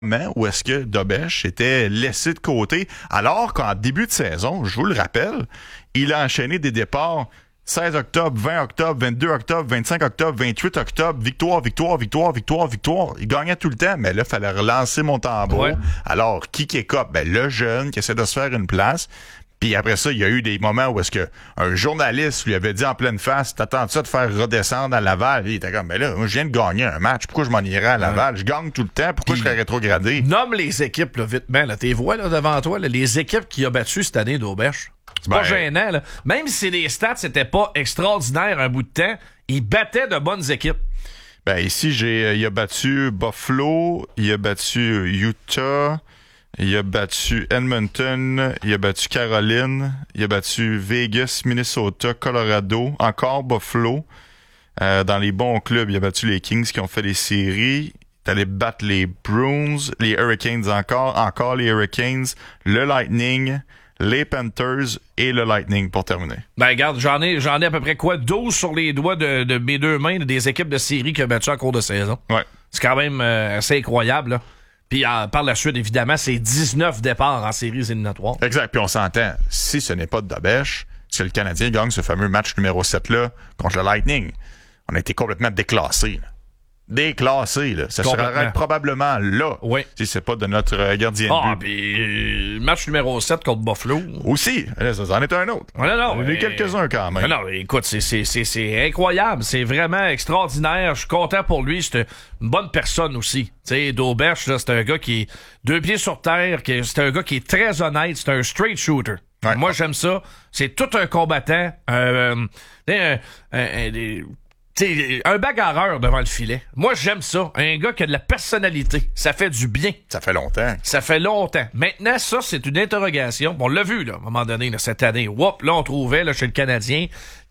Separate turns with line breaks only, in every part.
où est-ce que Dobèche était laissé de côté, alors qu'en début de saison, je vous le rappelle, il a enchaîné des départs 16 octobre, 20 octobre, 22 octobre, 25 octobre, 28 octobre, victoire. Il gagnait tout le temps, mais là, il fallait relancer mon tambour. Ouais. Alors, qui écope? Ben, le jeune qui essaie de se faire une place. Puis après ça, il y a eu des moments où est-ce que un journaliste lui avait dit en pleine face, t'attends ça de faire redescendre à Laval? Il était comme, mais là, moi, je viens de gagner un match. Pourquoi je m'en irais à Laval? Je gagne tout le temps. Pourquoi je serais rétrogradé?
Nomme les équipes, là, vite, là. T'es vois, là, devant toi, là, les équipes qui a battu cette année d'Auberche. C'est pas gênant, là. Même si les stats c'était pas extraordinaires un bout de temps, il battait de bonnes équipes.
Ben, ici, il a battu Buffalo, il a battu Utah, il a battu Edmonton, il a battu Caroline, il a battu Vegas, Minnesota, Colorado, encore Buffalo. Dans les bons clubs, il a battu les Kings qui ont fait les séries. Il est allé battre les Bruins, les Hurricanes encore les Hurricanes, le Lightning, les Panthers et le Lightning pour terminer.
Ben regarde, j'en ai à peu près 12 sur les doigts de mes deux mains des équipes de série qui ont battu en cours de saison.
Ouais.
C'est quand même assez incroyable, là. Puis par la suite, évidemment, c'est 19 départs en séries éliminatoires.
Exact. Puis on s'entend, si ce n'est pas de Dobèche, si le Canadien gagne ce fameux match numéro 7-là contre le Lightning, on a été complètement déclassés. Déclassé, là. Ça serait probablement là.
Oui.
Si c'est pas de notre gardien de but.
Puis match numéro 7 contre Buffalo.
Aussi. Ça en est un autre.
Non,
il y en a quelques-uns quand même.
Non, écoute, c'est incroyable. C'est vraiment extraordinaire. Je suis content pour lui. C'est une bonne personne aussi. Tu sais, Dobèche, là, c'est un gars qui est deux pieds sur terre. C'est un gars qui est très honnête. C'est un straight shooter. Ouais. Moi, j'aime ça. C'est tout un combattant. Un bagarreur devant le filet. Moi, j'aime ça. Un gars qui a de la personnalité. Ça fait du bien.
Ça fait longtemps.
Maintenant, ça, c'est une interrogation. On l'a vu, là, à un moment donné, là, cette année. Là, on trouvait, là, chez le Canadien,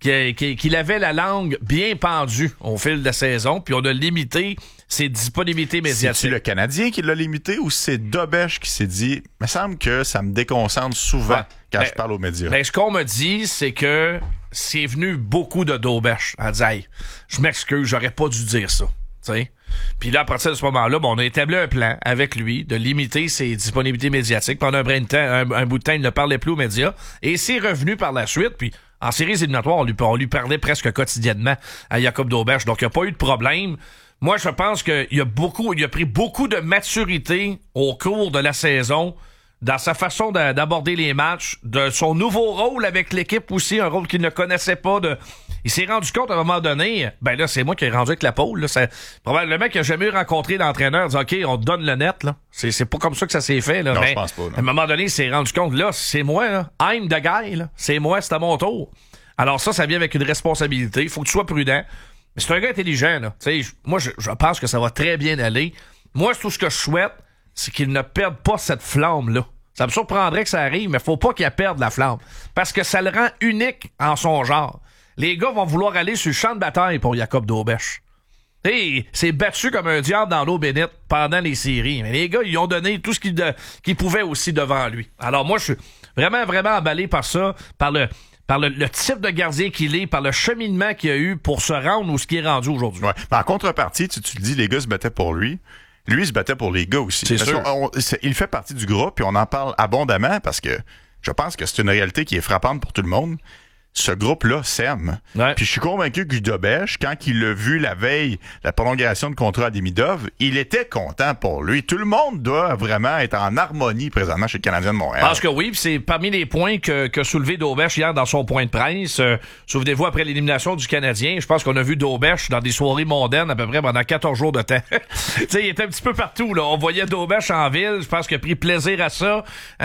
qu'il avait la langue bien pendue au fil de la saison, puis on a limité ses disponibilités médiatiques.
C'est-tu le Canadien qui l'a limité ou c'est Dobèche qui s'est dit, il me semble que ça me déconcentre souvent quand je parle aux médias?
Ben, ce qu'on me dit, c'est que c'est venu beaucoup de Dobèche à dire, hey, je m'excuse, j'aurais pas dû dire ça. T'sais? Puis là, à partir de ce moment-là, on a établi un plan avec lui de limiter ses disponibilités médiatiques. Pendant un bout de temps, il ne parlait plus aux médias. Et c'est revenu par la suite, puis en séries éliminatoires, on lui parlait presque quotidiennement à Jacob Dobèche. Donc, il n'y a pas eu de problème. Moi, je pense qu'il a pris beaucoup de maturité au cours de la saison dans sa façon d'aborder les matchs, de son nouveau rôle avec l'équipe aussi, un rôle qu'il ne connaissait pas. Il s'est rendu compte à un moment donné, ben là, c'est moi qui ai rendu avec la pôle. Là, probablement qu'il n'a jamais rencontré l'entraîneur, dit OK, on te donne le net. Là. C'est pas comme ça que ça s'est fait. Là.
Non,
mais
je pense pas. Non.
À un moment donné, il s'est rendu compte, là, c'est moi, là. I'm the guy, là. C'est moi, c'est à mon tour. Alors ça vient avec une responsabilité. Il faut que tu sois prudent. Mais c'est un gars intelligent, là. Moi, je pense que ça va très bien aller. Moi, tout ce que je souhaite, c'est qu'il ne perde pas cette flamme-là. Ça me surprendrait que ça arrive, mais faut pas qu'il perde la flamme. Parce que ça le rend unique en son genre. Les gars vont vouloir aller sur le champ de bataille pour Jacob Dobèche. Il s'est battu comme un diable dans l'eau bénite pendant les séries. Mais les gars, ils ont donné tout ce qu'ils pouvaient aussi devant lui. Alors moi, je suis vraiment, vraiment emballé par ça, par le type de gardien qu'il est, par le cheminement qu'il a eu pour se rendre où ce qui est rendu aujourd'hui.
Ouais. En contrepartie, tu le dis, les gars se battaient pour lui. Lui, il se battait pour les gars aussi.
C'est sûr.
Il fait partie du groupe, puis on en parle abondamment parce que je pense que c'est une réalité qui est frappante pour tout le monde. Ce groupe-là s'aime. Ouais. Puis je suis convaincu que Dobèche, quand il a vu la veille la prolongation de contrat à Demidov, il était content pour lui. Tout le monde doit vraiment être en harmonie présentement chez le Canadien de Montréal.
Je pense que oui, puis c'est parmi les points que soulevé Dobèche hier dans son point de presse. Souvenez-vous, après l'élimination du Canadien, je pense qu'on a vu Dobèche dans des soirées mondaines à peu près pendant 14 jours de temps. Tu sais, il était un petit peu partout, là. On voyait Dobèche en ville. Je pense qu'il a pris plaisir à ça.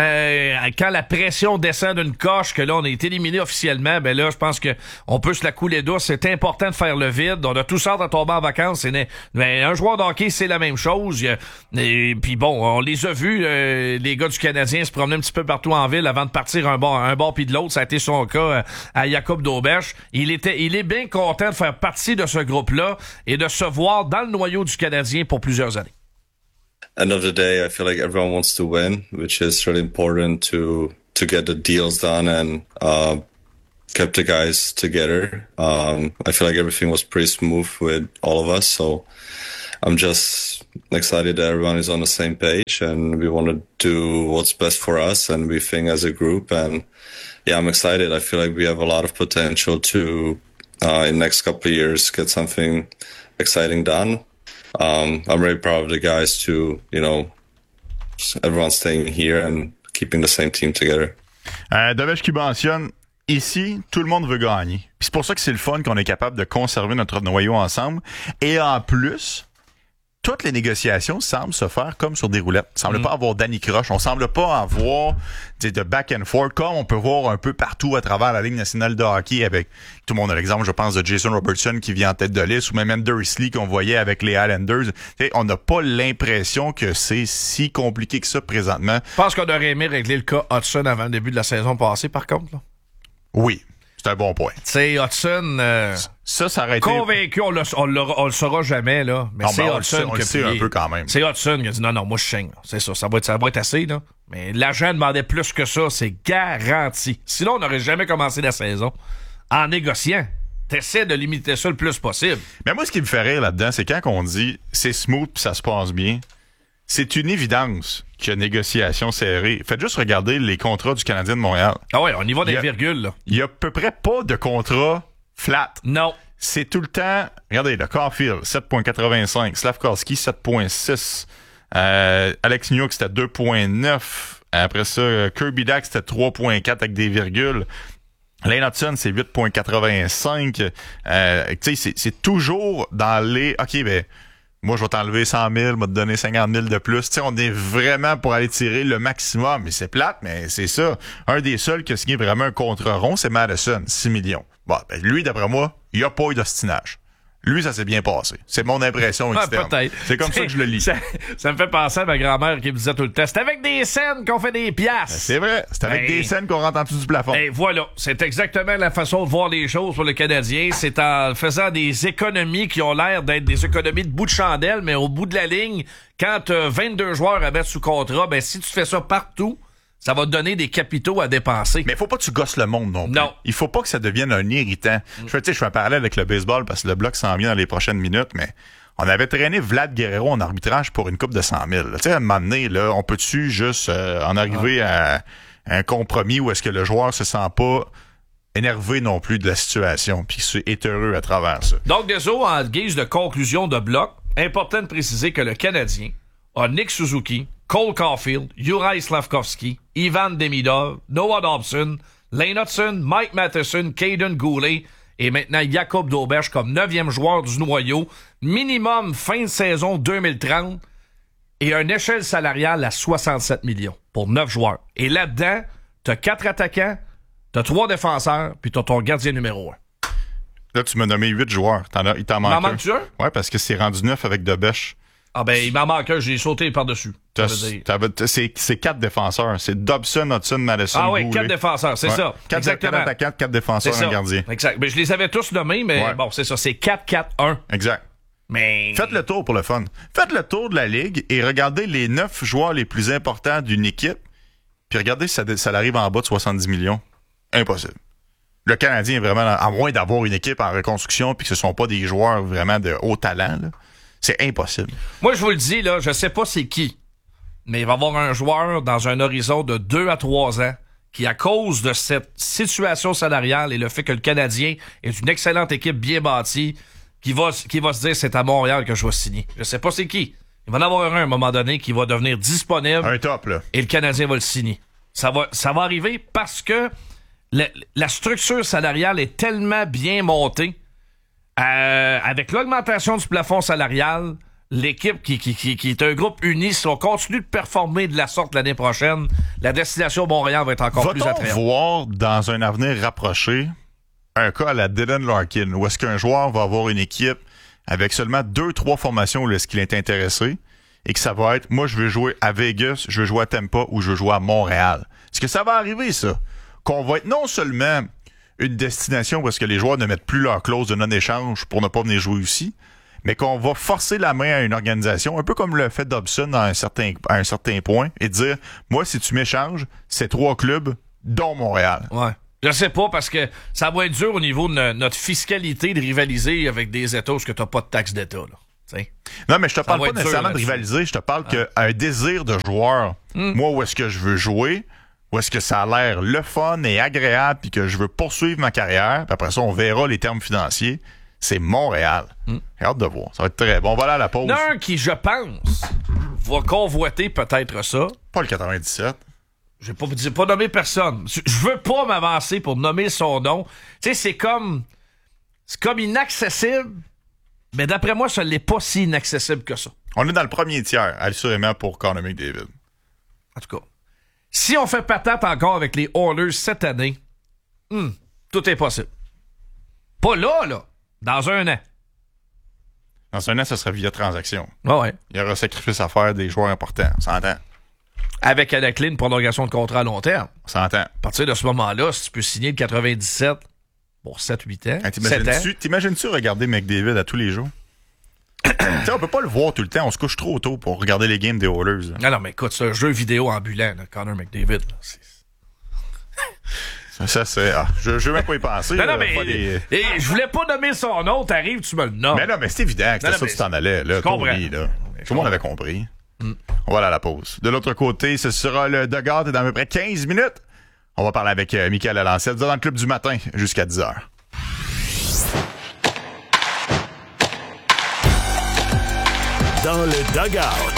Quand la pression descend d'une coche, que là, on est éliminé officiellement, ben là, je pense que on peut se la couler douce. C'est important de faire le vide. On a tous hâte de tomber en vacances. Mais un joueur de hockey, c'est la même chose. Et puis bon, on les a vus, les gars du Canadien se promener un petit peu partout en ville avant de partir un bord puis de l'autre. Ça a été son cas à Jacob Dobèche. Il est bien content de faire partie de ce groupe-là et de se voir dans le noyau du Canadien pour plusieurs années.
End of the day, I feel like everyone wants to win, which is really important to get the deals done and kept the guys together. I feel like everything was pretty smooth with all of us. So I'm just excited that everyone is on the same page and we want to do what's best for us and we think as a group. And yeah, I'm excited. I feel like we have a lot of potential to, in the next couple of years, get something exciting done. I'm very proud of the guys to, everyone staying here and keeping the same team together.
Dobesh qui mentionne, ici, tout le monde veut gagner. Puis c'est pour ça que c'est le fun qu'on est capable de conserver notre noyau ensemble. Et en plus, toutes les négociations semblent se faire comme sur des roulettes. Il semble pas avoir Danny Croche. On semble pas avoir de back and forth comme on peut voir un peu partout à travers la Ligue nationale de hockey avec, tout le monde a l'exemple, je pense, de Jason Robertson qui vient en tête de liste ou même Anders Lee qu'on voyait avec les Islanders. T'sais, on n'a pas l'impression que c'est si compliqué que ça présentement.
Je pense qu'on aurait aimé régler le cas Hudson avant le début de la saison passée, par contre. Là.
Oui, c'est un bon point.
Tu sais, Hudson...
Ça aurait été...
Convaincu, on le saura jamais, là. Mais c'est Hudson
on le sait un peu quand même.
C'est Hudson qui a dit non, moi je saigne. C'est ça, ça va être assez, là. Mais l'agent demandait plus que ça, c'est garanti. Sinon, on n'aurait jamais commencé la saison en négociant. T'essaies de limiter ça le plus possible.
Mais moi, ce qui me fait rire là-dedans, c'est quand on dit c'est smooth pis ça se passe bien. C'est une évidence qu'il y a négociation serrée. Faites juste regarder les contrats du Canadien de Montréal.
Ah ouais, on y va des virgules, là.
Il y a à peu près pas de contrat flat.
Non.
C'est tout le temps... Regardez, le Caulfield, 7.85. Slavkovski, 7.6. Alex Newhook, c'était 2.9. Après ça, Kirby Dack, c'était 3.4 avec des virgules. Lane Hudson, c'est 8.85. Tu sais, c'est toujours dans les... OK, ben... Moi, je vais t'enlever 100 000, je vais te donner 50 000 de plus. Tu sais, on est vraiment pour aller tirer le maximum. Mais c'est plate, mais c'est ça. Un des seuls qui a signé vraiment un contrat rond, c'est Madison, 6 millions. Bon, ben, lui, d'après moi, il n'y a pas eu d'ostinage. Lui, ça s'est bien passé. C'est mon impression externe.
Peut-être.
C'est comme ça que je le lis.
Ça me fait penser à ma grand-mère qui me disait tout le temps, c'est avec des scènes qu'on fait des piastres.
C'est vrai. C'est avec des scènes qu'on rentre en dessous du plafond.
Et voilà. C'est exactement la façon de voir les choses pour le Canadien. C'est en faisant des économies qui ont l'air d'être des économies de bout de chandelle, mais au bout de la ligne, quand tu as 22 joueurs à mettre sous contrat, ben si tu fais ça partout, ça va te donner des capitaux à dépenser.
Mais faut pas que tu gosses le monde non plus.
Non.
Il faut pas que ça devienne un irritant. Je fais un parallèle avec le baseball parce que le bloc s'en vient dans les prochaines minutes, mais on avait traîné Vlad Guerrero en arbitrage pour une coupe de 100 000. Tu sais, à un moment donné, là, on peut-tu juste en arriver à un compromis où est-ce que le joueur se sent pas énervé non plus de la situation puis est heureux à travers ça.
Donc, désolé, en guise de conclusion de bloc, important de préciser que le Canadien a Nick Suzuki, Cole Caulfield, Juraj Slavkovski, Ivan Demidov, Noah Dobson, Lane Hudson, Mike Matheson, Caden Goulet et maintenant Jacob Doberge comme 9e joueur du noyau. Minimum fin de saison 2030 et une échelle salariale à 67 millions pour 9 joueurs. Et là-dedans, t'as 4 attaquants, t'as 3 défenseurs, puis t'as ton gardien numéro 1.
Là, tu m'as nommé 8 joueurs. Il t'en manque un.
M'en manques-tu un?
Ouais, parce que c'est rendu 9 avec Doberge.
Ah ben, il m'en manque un, j'ai sauté par-dessus.
C'est 4 défenseurs. C'est Dobson, Hudson, Madison.
Ah oui, 4 défenseurs, c'est ça.
4 attaquants, 4 défenseurs, un gardien.
Exact. Mais je les avais tous nommés, mais bon, c'est ça, c'est 4-4-1.
Exact.
Mais...
Faites le tour pour le fun. Faites le tour de la Ligue et regardez les 9 joueurs les plus importants d'une équipe, puis regardez si ça arrive en bas de 70 millions. Impossible. Le Canadien est vraiment, à moins d'avoir une équipe en reconstruction puis que ce sont pas des joueurs vraiment de haut talent, là, c'est impossible.
Moi, je vous le dis, là, je sais pas c'est qui, mais il va y avoir un joueur dans un horizon de 2 à 3 ans qui, à cause de cette situation salariale et le fait que le Canadien est une excellente équipe bien bâtie, qui va se dire c'est à Montréal que je vais signer. Je sais pas c'est qui. Il va en avoir un à un moment donné qui va devenir disponible.
Un top, là.
Et le Canadien va le signer. Ça va arriver parce que la structure salariale est tellement bien montée. Avec l'augmentation du plafond salarial, l'équipe qui est un groupe uni, si on continue de performer de la sorte l'année prochaine, la destination Montréal va être encore plus attrayante.
Va-t-on voir dans un avenir rapproché un cas à la Dylan Larkin, où est-ce qu'un joueur va avoir une équipe avec seulement 2-3 formations où est-ce qu'il est intéressé et que ça va être, moi je veux jouer à Vegas, je veux jouer à Tampa ou je veux jouer à Montréal. Est-ce que ça va arriver, ça? Qu'on va être non seulement une destination où est-ce que les joueurs ne mettent plus leur clause de non-échange pour ne pas venir jouer ici, mais qu'on va forcer la main à une organisation, un peu comme le fait Dobson à un certain point, et dire, moi, si tu m'échanges, c'est 3 clubs, dont Montréal.
Ouais. Je sais pas, parce que ça va être dur au niveau de notre fiscalité de rivaliser avec des États où tu n'as pas de taxe d'État. Là. T'sais.
Non, mais je te parle
va
pas
être dur
nécessairement de
là-dessus.
rivaliser. Je te parle qu'un désir de joueur. Moi, où est-ce que je veux jouer? Où est-ce que ça a l'air le fun et agréable puis que je veux poursuivre ma carrière? Puis après ça, on verra les termes financiers. C'est Montréal. J'ai hâte de voir. Ça va être très bon. On va aller à la pause.
Un qui, je pense, va convoiter peut-être ça.
Pas le 97.
J'ai pas nommé personne. Je veux pas m'avancer pour nommer son nom. Tu sais, c'est comme inaccessible, mais d'après moi, ça l'est pas si inaccessible que ça.
On est dans le premier tiers, assurément, pour Connor McDavid.
En tout cas, si on fait patate encore avec les Oilers cette année, tout est possible. Pas là. Dans un an.
Dans un an, ça serait via transaction.
Ouais.
Il y aura sacrifice à faire des joueurs importants. On s'entend.
Avec à la clé une prolongation de contrat à long terme.
On s'entend.
À partir de ce moment-là, si tu peux signer le 97 pour 7-8 ans,
Hein,
7 ans.
T'imagines-tu regarder McDavid à tous les jours? T'sais, on peut pas le voir tout le temps. On se couche trop tôt pour regarder les games des Oilers. Là.
Non, mais écoute, c'est un jeu vidéo ambulant, là, Connor McDavid. Là,
Ça, c'est... je veux même pas y penser.
Non,
là,
mais
pas des-
je voulais pas nommer son nom, t'arrives, tu me le nommes.
Mais non, mais c'est évident que c'était
Non,
ça
mais
que tu t'en allais. Là,
je comprends.
Tony, là. Tout le monde avait compris. On va aller à la pause. De l'autre côté, ce sera le Dugout dans à peu près 15 minutes. On va parler avec Michael Alancette dans le club du matin jusqu'à 10h.
Dans le Dugout.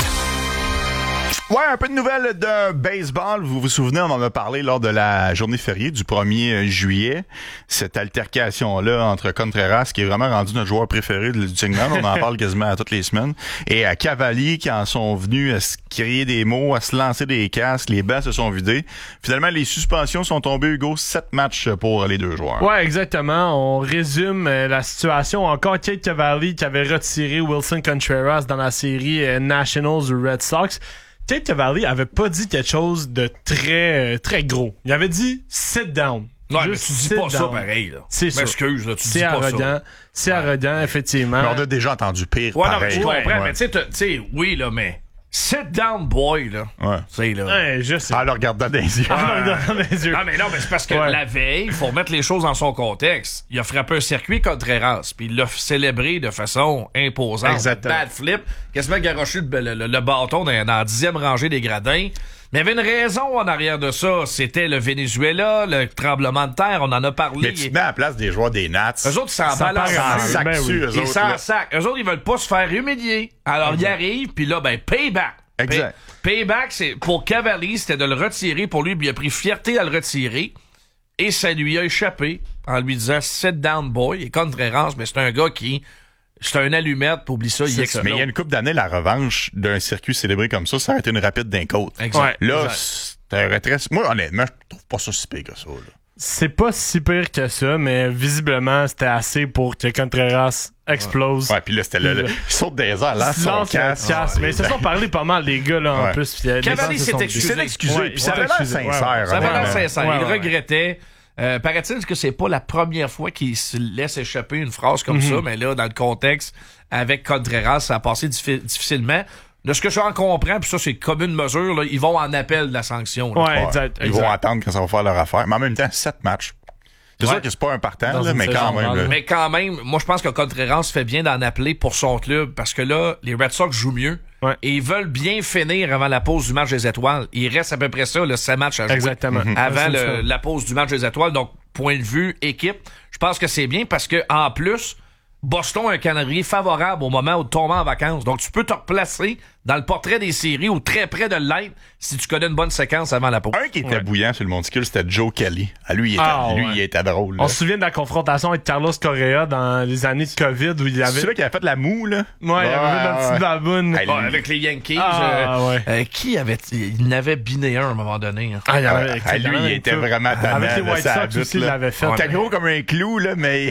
Ouais, un peu de nouvelles de baseball. Vous vous souvenez, on en a parlé lors de la journée fériée du 1er juillet. Cette altercation-là entre Contreras, qui est vraiment rendu notre joueur préféré du segment. On en parle quasiment à toutes les semaines. Et à Cavalier, qui en sont venus à se crier des mots, à se lancer des casques. Les bancs se sont vidés. Finalement, les suspensions sont tombées, Hugo. 7 matchs pour les deux joueurs.
Ouais, exactement. On résume la situation. Encore Kate Cavalli qui avait retiré Wilson Contreras dans la série Nationals ou Red Sox. Kate Cavalli avait pas dit quelque chose de très très gros. Il avait dit sit down.
Ouais, mais
Juste
tu dis
sit
pas ça
down.
pareil, là.
C'est sûr.
M'excuse, là, tu dis
C'est
pas
arrogant.
ça.
C'est arrogant, effectivement.
Mais on a déjà entendu pire,
Ouais, non, mais
pareil.
je comprends,
Ouais.
mais tu sais, oui, là, mais sit down, boy, là.
Ouais.
Tu sais, là.
Ouais, je sais.
En le regardant dans les yeux.
Dans les yeux.
Non, mais c'est parce que
Ouais.
la veille, il faut remettre les choses dans son contexte. Il a frappé un circuit Contreras, puis il l'a célébré de façon imposante.
Exactement.
Bad flip, quasiment garoché le bâton dans la 10e rangée des gradins. Mais il y avait une raison en arrière de ça. C'était le Venezuela, le tremblement de terre, on en a parlé.
Mais tu te mets à la place des joueurs des Nats.
Eux autres, ils s'en
Ça
balancent.
part en
sac
Ben
dessus,
oui.
eux
Ils
autres,
s'en
là.
sac. Eux autres, ils veulent pas se faire humilier. Alors, ils arrivent, puis là, payback.
Exact.
Payback, c'est pour Cavalli, c'était de le retirer pour lui. Il a pris fierté à le retirer. Et ça lui a échappé en lui disant sit down, boy. Et Contreras, mais c'est un gars qui. C'est un allumette, puis oublie ça, il explose.
Mais il y a une couple d'années, la revanche d'un circuit célébré comme ça a été une rapide d'un côte.
Exact.
Là,
Exact.
c'est un retrait. Moi, honnêtement, je trouve pas ça si pire que ça. Là.
C'est pas si pire que ça, mais visiblement, c'était assez pour que Contreras explose.
Ouais, puis là, c'était le. Il saute des airs, là, son
Lance le
casque.
casque. Mais ils se sont parlé pas mal, les gars, là, en
Ouais.
plus. Puis, les
Cavalli
gens se
s'est
sont dit-
excusé.
Il s'est excusé,
Ouais,
puis ça
ouais,
avait l'air
excusé.
sincère.
Ouais, ouais.
Ça avait l'air
honnêtement.
sincère.
Ouais,
Il
ouais.
regrettait. Paraît-il que c'est pas la première fois qu'il se laisse échapper une phrase comme ça, mais là, dans le contexte, avec Contreras, ça a passé difficilement. De ce que j'en comprends, puis ça, c'est comme une mesure, là, ils vont en appel de la sanction. là.
Ouais, exact.
Ils vont attendre quand ça va faire leur affaire. Mais en même temps, 7 matchs. C'est
Ouais.
sûr que c'est pas un partant,
Dans
là,
une
mais quand
saison,
même. là.
Mais quand même, moi, je pense que Contreras fait bien d'en appeler pour son club parce que là, les Red Sox jouent mieux.
Ouais.
Et ils veulent bien finir avant la pause du match des étoiles. Il reste à peu près ça, le 5 matchs à jouer.
Exactement.
Avant
Ouais, c'est ça.
la pause du match des étoiles. Donc, point de vue équipe, je pense que c'est bien parce que en plus, Boston a un calendrier favorable au moment où tu tombes en vacances. Donc, tu peux te replacer dans le portrait des séries ou très près de l'être si tu connais une bonne séquence avant la pause.
Un qui était bouillant sur le monticule, c'était Joe Kelly. À lui,
Ouais.
il était drôle. là.
On se souvient de la confrontation avec Carlos Correa dans les années de COVID où il avait.
C'est celui qui avait fait la moue, là?
Ouais, il avait fait la petite baboune.
Hey,
Ouais, avec les Yankees,
Ouais.
qui avait... Il n'avait biné un à un moment donné. Hein.
Ah, il y avait-
Ah, lui, il était vraiment tannant,
Avec les
là,
White
ça
Sox
habite,
aussi, il
là.
l'avait fait.
T'es gros comme un clou, là, mais...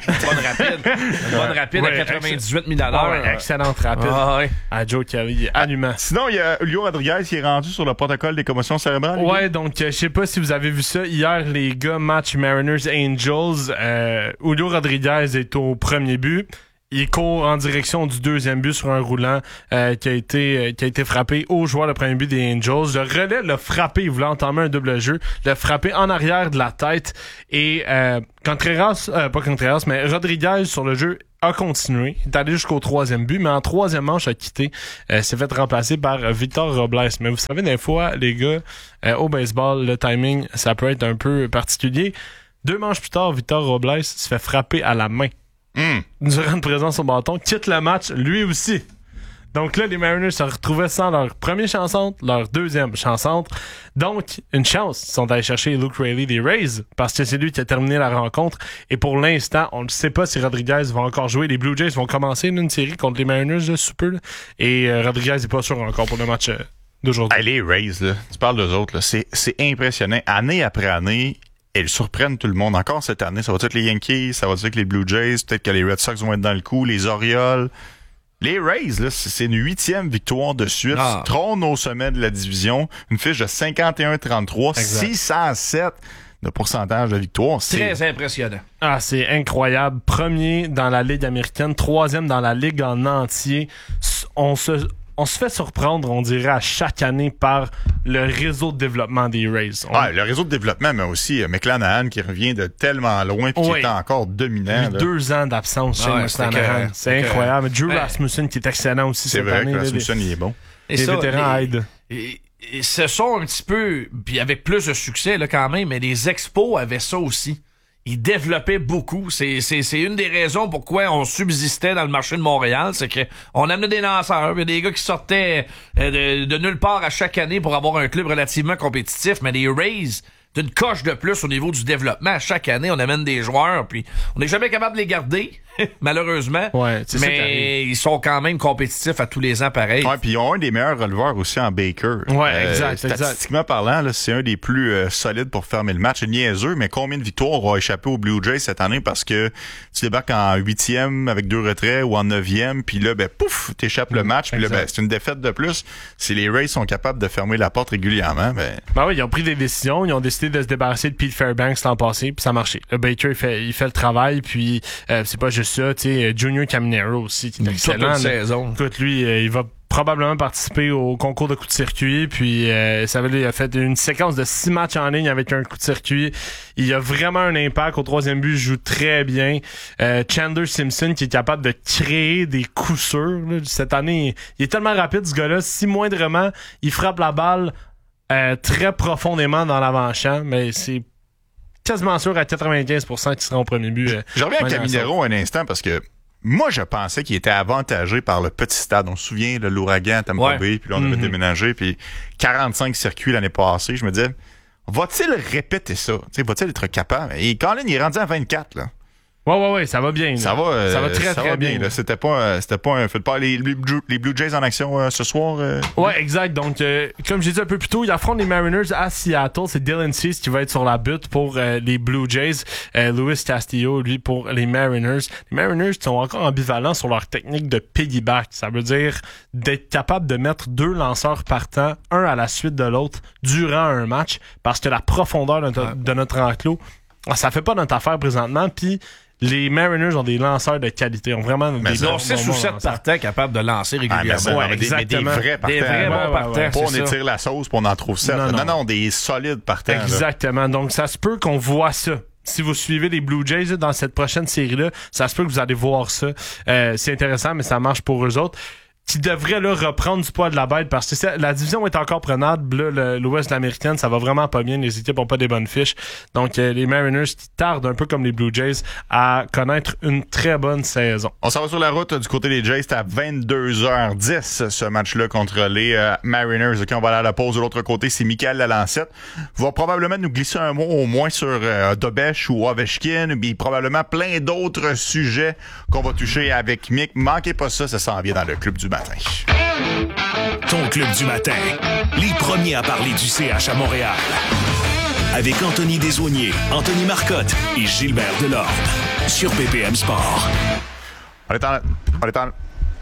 Une bonne rapide
Ouais,
à 98 000 $.
Ouais, excellente rapide.
Ah, ouais.
À Joe Kelly, allumant.
Sinon, il y a Julio Rodriguez qui est rendu sur le protocole des commotions cérébrales. lui.
Ouais, donc je sais pas si vous avez vu ça. Hier, les gars, match Mariners Angels, Julio Rodriguez est au premier but. Il court en direction du deuxième but sur un roulant qui a été frappé au joueur le premier but des Angels. Le relais l'a frappé, il voulait entamer un double jeu, l'a frappé en arrière de la tête et pas Contreras, mais Rodriguez sur le jeu a continué. Il est allé jusqu'au 3e but, mais en 3e manche a quitté. S'est fait remplacer par Victor Robles. Mais vous savez, des fois, les gars, au baseball, le timing, ça peut être un peu particulier. 2 manches plus tard, Victor Robles se fait frapper à la main. Durant une présence au bâton, quitte le match, lui aussi. Donc là, les Mariners se retrouvaient sans leur premier chanson, leur deuxième chanson. Donc, une chance, ils sont allés chercher Luke Raley des Rays, parce que c'est lui qui a terminé la rencontre. Et pour l'instant, on ne sait pas si Rodriguez va encore jouer. Les Blue Jays vont commencer une série contre les Mariners là, sous peu. Là. Et Rodriguez n'est pas sûr encore pour le match d'aujourd'hui.
Hey, les Rays, là, tu parles d'eux autres, là, c'est impressionnant. Année après année, ils surprennent tout le monde. Encore cette année, ça va être les Yankees, ça va être les Blue Jays, peut-être que les Red Sox vont être dans le coup, les Orioles. Les Rays, là, c'est une 8e victoire de suite. Trône au sommet de la division. Une fiche de 51-33, 607 de pourcentage de victoire.
Très impressionnant.
Ah, c'est incroyable. Premier dans la Ligue américaine, 3e dans la Ligue en entier. On se fait surprendre, on dirait, à chaque année par le réseau de développement des Rays.
Le réseau de développement, mais aussi McClanahan qui revient de tellement loin et qui est encore dominant.
2 ans d'absence chez McClanahan. C'est incroyable. Drew Rasmussen qui est excellent aussi cette année.
C'est vrai que Rasmussen, il est bon.
Les vétérans aident.
Et ce sont un petit peu, puis avec plus de succès là quand même, mais les Expos avaient ça aussi. Ils développaient beaucoup. C'est une des raisons pourquoi on subsistait dans le marché de Montréal, c'est que on amenait des lanceurs, il y a des gars qui sortaient de nulle part à chaque année pour avoir un club relativement compétitif, mais les Rays d'une coche de plus au niveau du développement. À chaque année, on amène des joueurs, puis on n'est jamais capable de les garder, malheureusement.
Ouais, c'est
mais ils sont quand même compétitifs à tous les ans, pareil.
Ouais, puis ils ont un des meilleurs releveurs aussi en Baker.
Ouais, exact.
Statistiquement parlant, là, c'est un des plus solides pour fermer le match. C'est niaiseux, mais combien de victoires aura échappé aux Blue Jays cette année parce que tu débarques en 8e avec 2 retraits ou en 9e, puis là, pouf, t'échappes le match, puis là, c'est une défaite de plus. Si les Rays sont capables de fermer la porte régulièrement,
oui, ils ont pris des décisions, ils ont décidé de se débarrasser de Pete Fairbanks l'an passé, puis ça a marché. Le Baker, il fait le travail, puis c'est pas juste ça, tu sais, Junior Caminero aussi, qui est excellent.
Saison.
Écoute, lui, il va probablement participer au concours de coup de circuit, puis il a fait une séquence de 6 matchs en ligne avec un coup de circuit. Il a vraiment un impact. Au 3e but, il joue très bien. Chandler Simpson, qui est capable de créer des coups sûrs. Là. Cette année, il est tellement rapide, ce gars-là. Si moindrement, il frappe la balle très profondément dans l'avant-champ, mais c'est quasiment sûr à 95% qu'il sera au premier but.
Je reviens à Caminero un instant parce que moi, je pensais qu'il était avantagé par le petit stade. On se souvient, l'ouragan à Tampa Bay, puis là, on avait déménagé, puis 45 circuits l'année passée. Je me disais, va-t-il répéter ça? T'sais, va-t-il être capable? Et Colin, il est rendu à 24, là.
Ouais, ça va bien. Là.
Ça va très bien.
Là.
C'était pas un feu de paille. Les Blue Jays en action ce soir.
Ouais, exact. Donc, comme j'ai dit un peu plus tôt, ils affrontent les Mariners à Seattle. C'est Dylan Cease qui va être sur la butte pour les Blue Jays. Luis Castillo, lui, pour les Mariners. Les Mariners sont encore ambivalents sur leur technique de piggyback. Ça veut dire d'être capable de mettre 2 lanceurs partants, un à la suite de l'autre, durant un match, parce que la profondeur de notre enclos, ça fait pas notre affaire présentement. Puis les Mariners ont des lanceurs de qualité. Ont vraiment
des 6 ou 7 partants capables de lancer régulièrement.
Mais des vrais partants.
Des vrais bons partants.
Pas on étire la sauce pour on en trouve 7. Non, des solides partants.
Exactement. Là. Donc, ça se peut qu'on voit ça. Si vous suivez les Blue Jays là, dans cette prochaine série-là, ça se peut que vous allez voir ça. C'est intéressant, mais ça marche pour eux autres. Qui devrait là reprendre du poids de la bête parce que la division est encore prenable. Là, l'Ouest de l'américaine, ça va vraiment pas bien. Les équipes ont pas des bonnes fiches. Donc, les Mariners qui tardent un peu comme les Blue Jays à connaître une très bonne saison.
On s'en va sur la route du côté des Jays. C'est à 22h10 ce match-là contre les Mariners. OK, on va aller à la pause. De l'autre côté, c'est Michael Lalancette. Va probablement nous glisser un mot au moins sur Dobesh ou Ovechkin, puis probablement plein d'autres sujets qu'on va toucher avec Mick. Manquez pas ça s'en vient dans le Club du matin.
Ton Club du matin. Les premiers à parler du CH à Montréal. Avec Anthony Desaulniers, Anthony Marcotte et Gilbert Delorme. Sur BPM Sport.
On est en...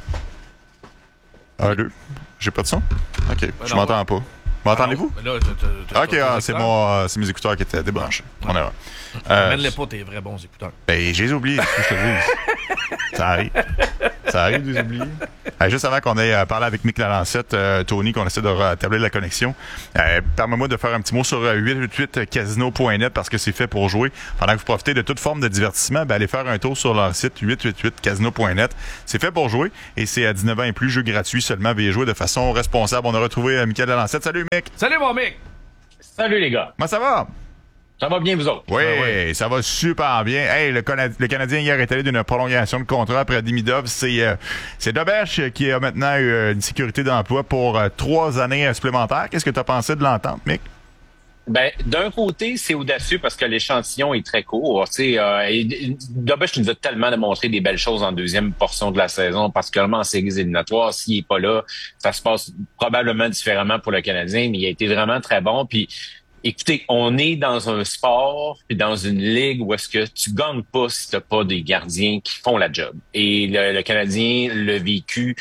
1, 2. J'ai pas de son? OK, je m'entends pas. M'entendez-vous? OK, c'est mes écouteurs qui étaient débranchés. On est là.
Mène-les pas tes vrais bons écouteurs.
J'ai oublié, je te dis. Ça arrive de les oublier. Juste avant qu'on ait parlé avec Mick Lalancette, Tony, qu'on essaie de rétablir la connexion, permets-moi de faire un petit mot sur 888casino.net parce que c'est fait pour jouer. Pendant que vous profitez de toute forme de divertissement, allez faire un tour sur leur site 888casino.net. C'est fait pour jouer et c'est à 19 ans et plus, jeu gratuit seulement. Veuillez jouer de façon responsable. On a retrouvé Michael Lalancette. Salut, Mick!
Salut, mon Mick!
Salut, les gars!
Comment ça va?
Ça va bien, vous autres?
Oui, ça va super bien. Hey, le Canadien hier est allé d'une prolongation de contrat après Demidov. C'est Dobèche qui a maintenant eu une sécurité d'emploi pour 3 années supplémentaires. Qu'est-ce que tu as pensé de l'entente, Mick?
Ben, d'un côté, c'est audacieux parce que l'échantillon est très court. Dobèche nous a tellement démontré des belles choses en deuxième portion de la saison, particulièrement en séries éliminatoires. S'il est pas là, ça se passe probablement différemment pour le Canadien, mais il a été vraiment très bon. Puis, écoutez, on est dans un sport puis dans une ligue où est-ce que tu gagnes pas si t'as pas des gardiens qui font la job. Et le Canadien l'a vécu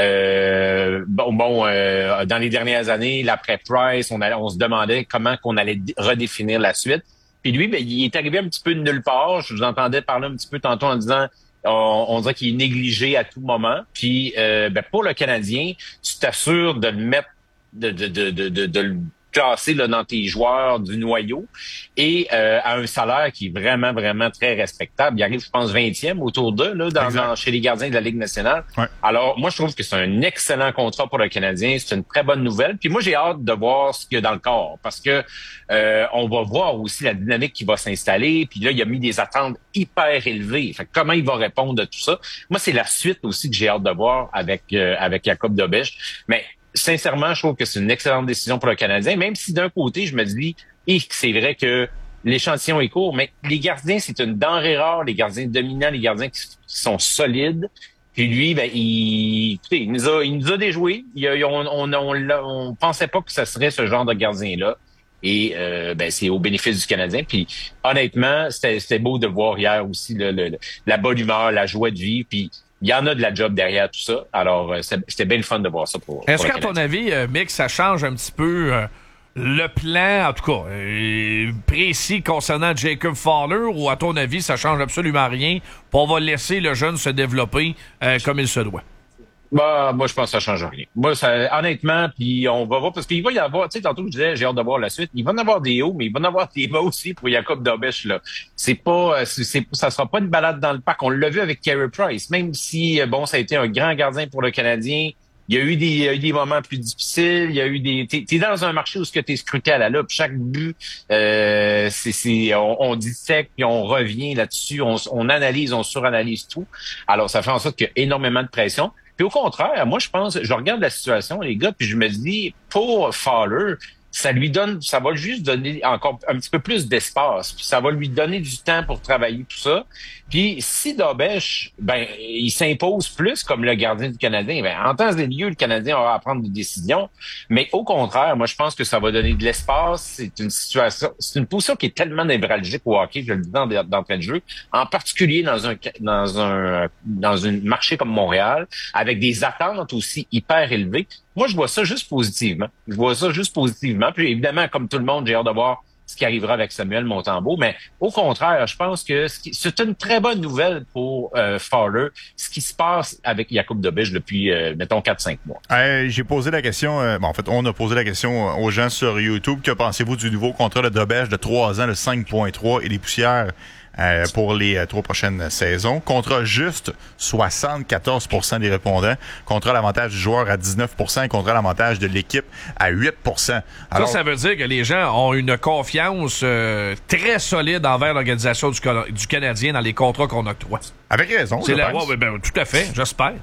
dans les dernières années, l'après Price, on se demandait comment qu'on allait redéfinir la suite. Puis lui, il est arrivé un petit peu de nulle part. Je vous entendais parler un petit peu tantôt en disant on dirait qu'il est négligé à tout moment. Puis pour le Canadien, tu t'assures de le mettre de le classé là, dans tes joueurs du noyau et à un salaire qui est vraiment, vraiment très respectable. Il arrive, je pense, 20e autour d'eux là, chez les gardiens de la Ligue nationale. Ouais. Alors, moi, je trouve que c'est un excellent contrat pour le Canadien. C'est une très bonne nouvelle. Puis moi, j'ai hâte de voir ce qu'il y a dans le corps parce que on va voir aussi la dynamique qui va s'installer. Puis là, il a mis des attentes hyper élevées. Fait que comment il va répondre à tout ça? Moi, c'est la suite aussi que j'ai hâte de voir avec Jakub Dobèche. Mais sincèrement, je trouve que c'est une excellente décision pour le Canadien, même si d'un côté, je me dis, c'est vrai que l'échantillon est court, mais les gardiens, c'est une denrée rare, les gardiens dominants, les gardiens qui sont solides. Puis lui, il nous a déjoué. On pensait pas que ça serait ce genre de gardien-là. Et c'est au bénéfice du Canadien. Puis honnêtement, c'était beau de voir hier aussi la bonne humeur, la joie de vivre. Puis il y en a de la job derrière tout ça. Alors, c'était bien le fun de voir ça pour
Est-ce qu'à ton avis, Mick, ça change un petit peu le plan, en tout cas, précis concernant Jacob Fowler, ou à ton avis, ça change absolument rien, puis on va laisser le jeune se développer comme il se doit?
Bah, moi, je pense que ça change rien. Moi, honnêtement, puis on va voir, parce qu'il va y avoir, tu sais, tantôt, je disais, j'ai hâte de voir la suite. Il va y en avoir des hauts, mais il va y en avoir des bas aussi pour Jakub Dobèche, là. Ça sera pas une balade dans le parc. On l'a vu avec Carey Price. Même si, ça a été un grand gardien pour le Canadien, il y a eu des moments plus difficiles. Il y a eu t'es dans un marché où ce que t'es scruté à la loupe. Chaque but, on dissèque puis on revient là-dessus. On analyse, on suranalyse tout. Alors, ça fait en sorte qu'il y a énormément de pression. Puis au contraire, moi, je regarde la situation, les gars, puis je me dis, pour Fowler, ça va juste donner encore un petit peu plus d'espace, puis ça va lui donner du temps pour travailler tout ça. Puis si Dobèche, il s'impose plus comme le gardien du Canadien, en temps et lieu, le Canadien aura à prendre des décisions. Mais au contraire, moi, je pense que ça va donner de l'espace. C'est une position qui est tellement névralgique au hockey, je le dis d'entrée de jeu, en particulier dans un marché comme Montréal, avec des attentes aussi hyper élevées. Moi, je vois ça juste positivement. Puis évidemment, comme tout le monde, j'ai hâte de voir ce qui arrivera avec Samuel Montembeault. Mais au contraire, je pense que c'est une très bonne nouvelle pour Fowler, ce qui se passe avec Jakub Dobèche depuis, mettons, 4-5 mois.
J'ai posé la question, on a posé la question aux gens sur YouTube. Que pensez-vous du nouveau contrat de Dobèche de 3 ans, de 5,3 et les poussières pour les 3 prochaines saisons? Contrat juste, 74% des répondants. Contrat à l'avantage du joueur à 19% et contrat à l'avantage de l'équipe à 8%. Alors,
ça veut dire que les gens ont une confiance très solide envers l'organisation du Canadien dans les contrats qu'on octroie.
Avec raison,
tout à fait. J'espère.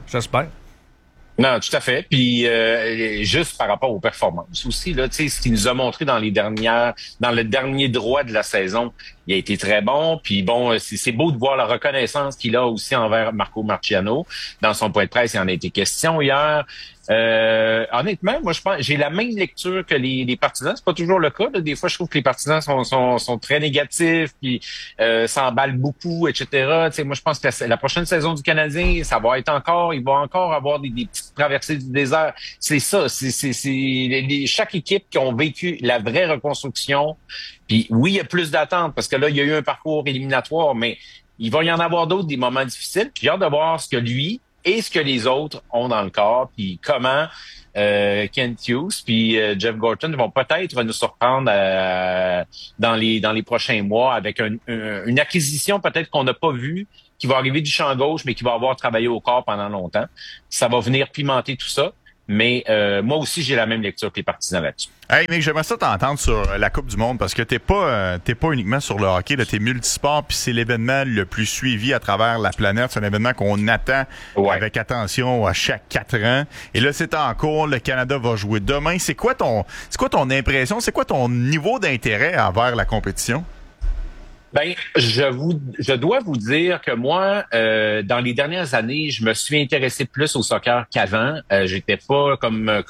Non, tout à fait. Puis juste par rapport aux performances aussi, là, tu sais, ce qu'il nous a montré dans le dernier droit de la saison, il a été très bon. Puis bon, c'est beau de voir la reconnaissance qu'il a aussi envers Marco Marciano. Dans son point de presse, il en a été question hier. Honnêtement, moi, je pense, j'ai la même lecture que les partisans. C'est pas toujours le cas, là. Des fois, je trouve que les partisans sont très négatifs, puis s'emballent beaucoup, etc. Tu sais, moi, je pense que la prochaine saison du Canadien, il va encore avoir des petites traversées du désert. C'est ça. Chaque équipe qui ont vécu la vraie reconstruction. Puis oui, il y a plus d'attentes parce que là, il y a eu un parcours éliminatoire, mais il va y en avoir d'autres, des moments difficiles. Puis j'ai hâte de voir ce que lui et ce que les autres ont dans le corps, puis comment Kent Hughes puis Jeff Gorton vont peut-être nous surprendre dans les prochains mois avec une acquisition peut-être qu'on n'a pas vue, qui va arriver du champ gauche, mais qui va avoir travaillé au corps pendant longtemps. Ça va venir pimenter tout ça. Mais moi aussi, j'ai la même lecture que les partisans là-dessus.
Hey, mais j'aimerais ça t'entendre sur la Coupe du Monde parce que t'es pas uniquement sur le hockey, là, t'es multisport, puis c'est l'événement le plus suivi à travers la planète. C'est un événement qu'on attend avec attention à chaque 4 ans. Et là, c'est en cours. Le Canada va jouer demain. C'est quoi ton impression? C'est quoi ton niveau d'intérêt envers la compétition?
Ben, je dois vous dire que moi, dans les dernières années, je me suis intéressé plus au soccer qu'avant. J'étais pas comme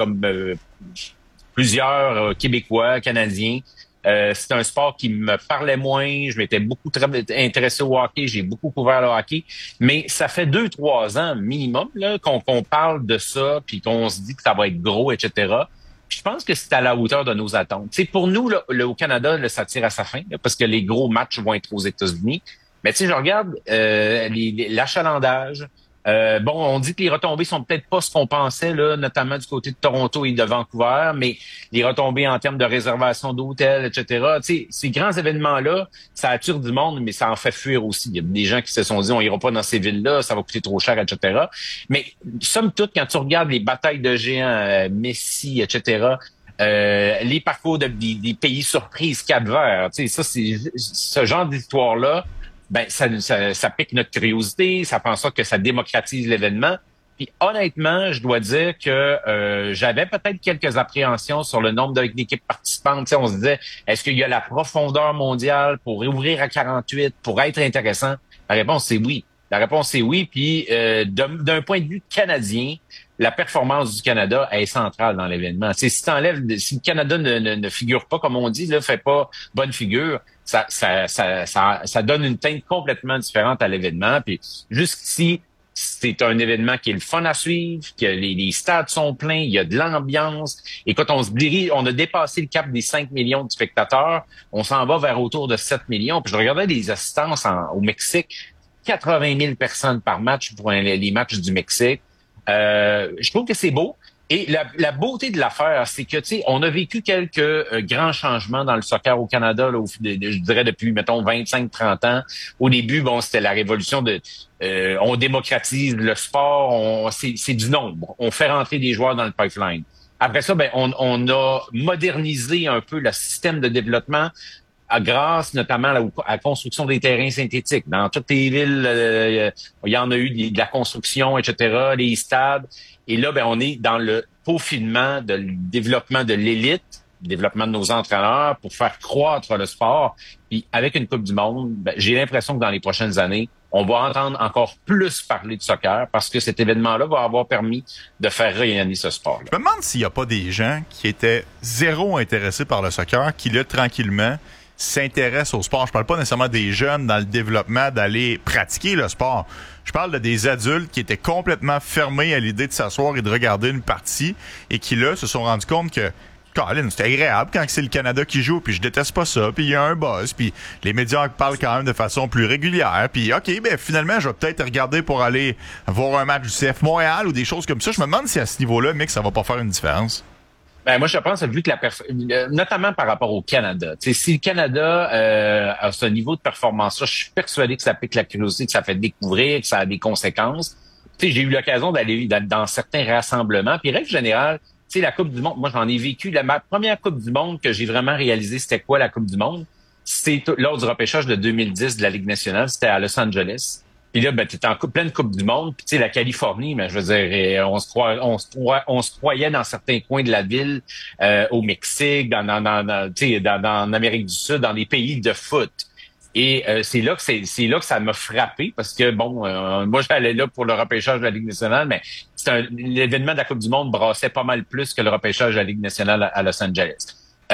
plusieurs Québécois, Canadiens. C'est un sport qui me parlait moins. Je m'étais beaucoup intéressé au hockey. J'ai beaucoup couvert le hockey. Mais ça fait 2-3 ans minimum là qu'on parle de ça, puis qu'on se dit que ça va être gros, etc. Je pense que c'est à la hauteur de nos attentes. T'sais, pour nous, là, au Canada, là, ça tire à sa fin là, parce que les gros matchs vont être aux États-Unis. Mais je regarde l'achalandage. On dit que les retombées sont peut-être pas ce qu'on pensait, là, notamment du côté de Toronto et de Vancouver, mais les retombées en termes de réservation d'hôtels, etc. Ces grands événements-là, ça attire du monde, mais ça en fait fuir aussi. Il y a des gens qui se sont dit, on ira pas dans ces villes-là, ça va coûter trop cher, etc. Mais somme toute, quand tu regardes les batailles de géants, Messi, etc., les parcours des pays surprises, Cap-Vert, ça, c'est ce genre d'histoire-là. Ben ça pique notre curiosité, ça fait en sorte que ça démocratise l'événement. Puis honnêtement, je dois dire que j'avais peut-être quelques appréhensions sur le nombre d'équipes participantes. T'sais, on se disait, est-ce qu'il y a la profondeur mondiale pour ouvrir à 48, pour être intéressant? La réponse, c'est oui. Puis d'un point de vue canadien, la performance du Canada est centrale dans l'événement. Si le Canada ne figure pas, comme on dit, là, fait pas bonne figure, ça donne une teinte complètement différente à l'événement. Puis jusqu'ici, c'est un événement qui est le fun à suivre, que les stades sont pleins, il y a de l'ambiance. Et quand on se dirige, on a dépassé le cap des 5 millions de spectateurs, on s'en va vers autour de 7 millions. Puis je regardais les assistances au Mexique, 80 000 personnes par match pour les matchs du Mexique. Je trouve que c'est beau. Et la beauté de l'affaire, c'est que, on a vécu quelques grands changements dans le soccer au Canada, là, je dirais depuis, mettons, 25-30 ans. Au début, c'était la révolution on démocratise le sport, c'est du nombre. On fait rentrer des joueurs dans le pipeline. Après ça, on a modernisé un peu le système de développement grâce notamment à la construction des terrains synthétiques. Dans toutes les villes, il y en a eu de la construction, etc., les stades. Et là, on est dans le peaufinement de développement de l'élite, développement de nos entraîneurs pour faire croître le sport. Puis avec une Coupe du Monde, j'ai l'impression que dans les prochaines années, on va entendre encore plus parler de soccer parce que cet événement-là va avoir permis de faire rayonner ce sport-là.
Je me demande s'il n'y a pas des gens qui étaient zéro intéressés par le soccer, qui là, tranquillement, s'intéressent au sport. Je parle pas nécessairement des jeunes dans le développement d'aller pratiquer le sport. Je parle de des adultes qui étaient complètement fermés à l'idée de s'asseoir et de regarder une partie et qui, là, se sont rendus compte que Colin, c'était agréable quand c'est le Canada qui joue, puis je déteste pas ça, puis il y a un buzz, puis les médias parlent quand même de façon plus régulière, puis OK, finalement, je vais peut-être regarder pour aller voir un match du CF Montréal ou des choses comme ça. Je me demande si à ce niveau-là, mec, ça va pas faire une différence.
Moi, je pense, vu que notamment par rapport au Canada, si le Canada a ce niveau de performance-là, je suis persuadé que ça pique la curiosité, que ça fait découvrir, que ça a des conséquences. J'ai eu l'occasion d'aller dans certains rassemblements, puis règle générale, la Coupe du Monde, moi, j'en ai vécu. Ma première Coupe du Monde que j'ai vraiment réalisée, c'était quoi la Coupe du Monde? C'est lors du repêchage de 2010 de la Ligue nationale, c'était à Los Angeles. Puis là, t'étais en pleine Coupe du Monde. Puis la Californie, mais je veux dire, on se croyait dans certains coins de la ville, au Mexique, en Amérique du Sud, dans les pays de foot. Et c'est là que ça m'a frappé parce que moi j'allais là pour le repêchage de la Ligue nationale, mais l'événement de la Coupe du Monde brassait pas mal plus que le repêchage de la Ligue nationale à Los Angeles.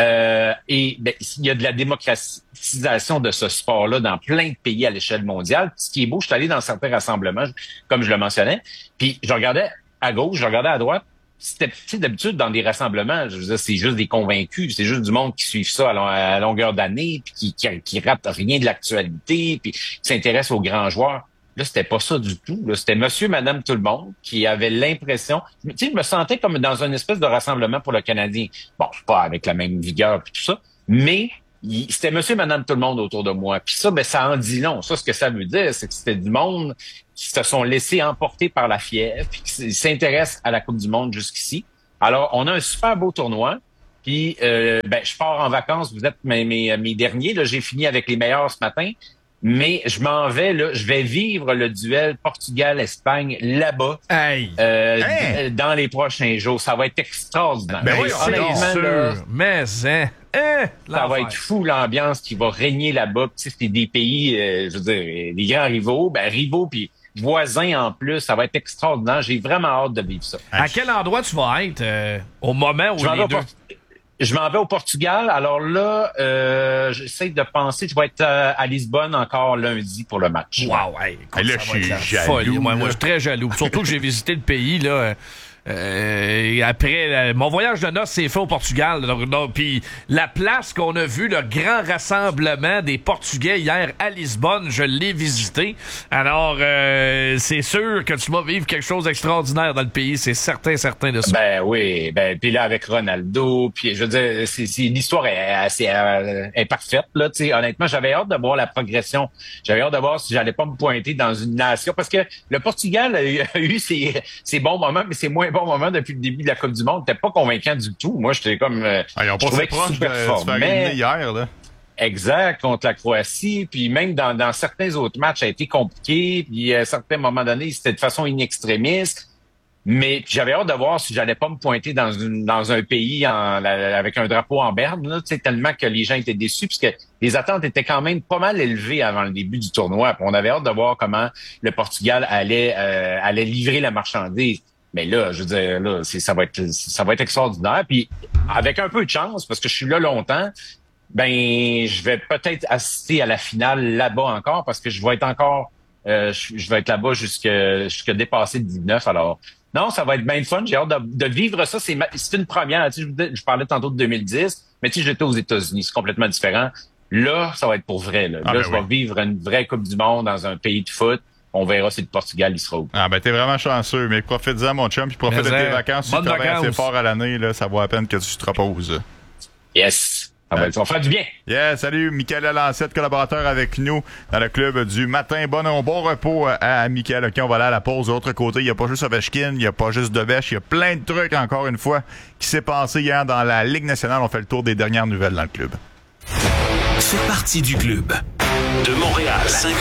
Il y a de la démocratisation de ce sport-là dans plein de pays à l'échelle mondiale. Ce qui est beau, je suis allé dans certains rassemblements, comme je le mentionnais, puis je regardais à gauche, je regardais à droite. C'était d'habitude dans des rassemblements, je veux dire, c'est juste des convaincus, c'est juste du monde qui suit ça à longueur d'année, puis qui rate rien de l'actualité, puis qui s'intéresse aux grands joueurs. Là, c'était pas ça du tout. Là, c'était monsieur, madame, tout le monde qui avait l'impression... Tu sais, je me sentais comme dans une espèce de rassemblement pour le Canadien. Bon, pas avec la même vigueur et tout ça, mais c'était monsieur, madame, tout le monde autour de moi. Puis ça, ça en dit long. Ça, ce que ça veut dire, c'est que c'était du monde qui se sont laissés emporter par la fièvre puis qui s'intéressent à la Coupe du monde jusqu'ici. Alors, on a un super beau tournoi. Puis, je pars en vacances. Vous êtes mes derniers. Là, j'ai fini avec les meilleurs ce matin. Mais je m'en vais, là, je vais vivre le duel Portugal-Espagne là-bas dans les prochains jours. Ça va être extraordinaire.
Oui, c'est sûr. Mais, ça
va être fou l'ambiance qui va régner là-bas. Tu sais, c'est des pays, je veux dire, des grands rivaux puis voisins en plus. Ça va être extraordinaire. J'ai vraiment hâte de vivre ça.
À quel endroit tu vas être au moment où les deux...
Je m'en vais au Portugal. Alors là, j'essaie de penser. Je vais être à Lisbonne encore lundi pour le match.
Wow, écoute,
là,
ça va être la folie. Moi, je suis très jaloux. Surtout que j'ai visité le pays, là. Après, mon voyage de noces s'est fait au Portugal. Puis la place qu'on a vue, le grand rassemblement des Portugais hier à Lisbonne, je l'ai visité. Alors, c'est sûr que tu vas vivre quelque chose d'extraordinaire dans le pays. C'est certain de ça.
Ben oui. Puis là, avec Ronaldo, puis je veux dire, l'histoire est parfaite. Là, tu sais, honnêtement, j'avais hâte de voir la progression. J'avais hâte de voir si j'allais pas me pointer dans une nation. Parce que le Portugal a eu ses bons moments, mais c'est moins bon moment depuis le début de la Coupe du monde. T'es pas convaincant du tout. Moi, j'étais comme...
ils ont passé proche de se faire éliminer hier, là.
Exact, contre la Croatie. Puis même dans certains autres matchs, ça a été compliqué. Puis à un certain moment donné, c'était de façon in-extremis. Mais j'avais hâte de voir si j'allais pas me pointer dans un pays avec un drapeau en berne, là, tellement que les gens étaient déçus, puisque les attentes étaient quand même pas mal élevées avant le début du tournoi. Puis on avait hâte de voir comment le Portugal allait livrer la marchandise. Mais là, je veux dire, là, ça va être extraordinaire. Puis avec un peu de chance, parce que je suis là longtemps, je vais peut-être assister à la finale là-bas encore, parce que je vais être encore, je vais être là-bas jusqu'à dépasser le 19. Alors, non, ça va être bien fun. J'ai hâte de vivre ça. C'est une première. Tu sais, je parlais tantôt de 2010, mais tu sais, j'étais aux États-Unis. C'est complètement différent. Là, ça va être pour vrai. Là, je vais vivre une vraie Coupe du monde dans un pays de foot. On verra si le Portugal, il sera où.
T'es vraiment chanceux, mais profite-en, mon chum, puis profite de tes vacances. Si tu travailles assez fort à l'année, là, ça vaut la peine que tu te reposes.
Yes! Ça va faire du bien.
Yeah, salut, Michael Lancette, collaborateur avec nous dans le club du matin. Bon repos à Michael. OK, on va aller à la pause. De l'autre côté, il n'y a pas juste Ovechkin, il n'y a pas juste Devesh, il y a plein de trucs, encore une fois, qui s'est passé hier dans la Ligue nationale. On fait le tour des dernières nouvelles dans le club.
Fais partie du club. De Montréal,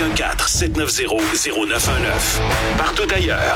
514-790-0919. Partout ailleurs,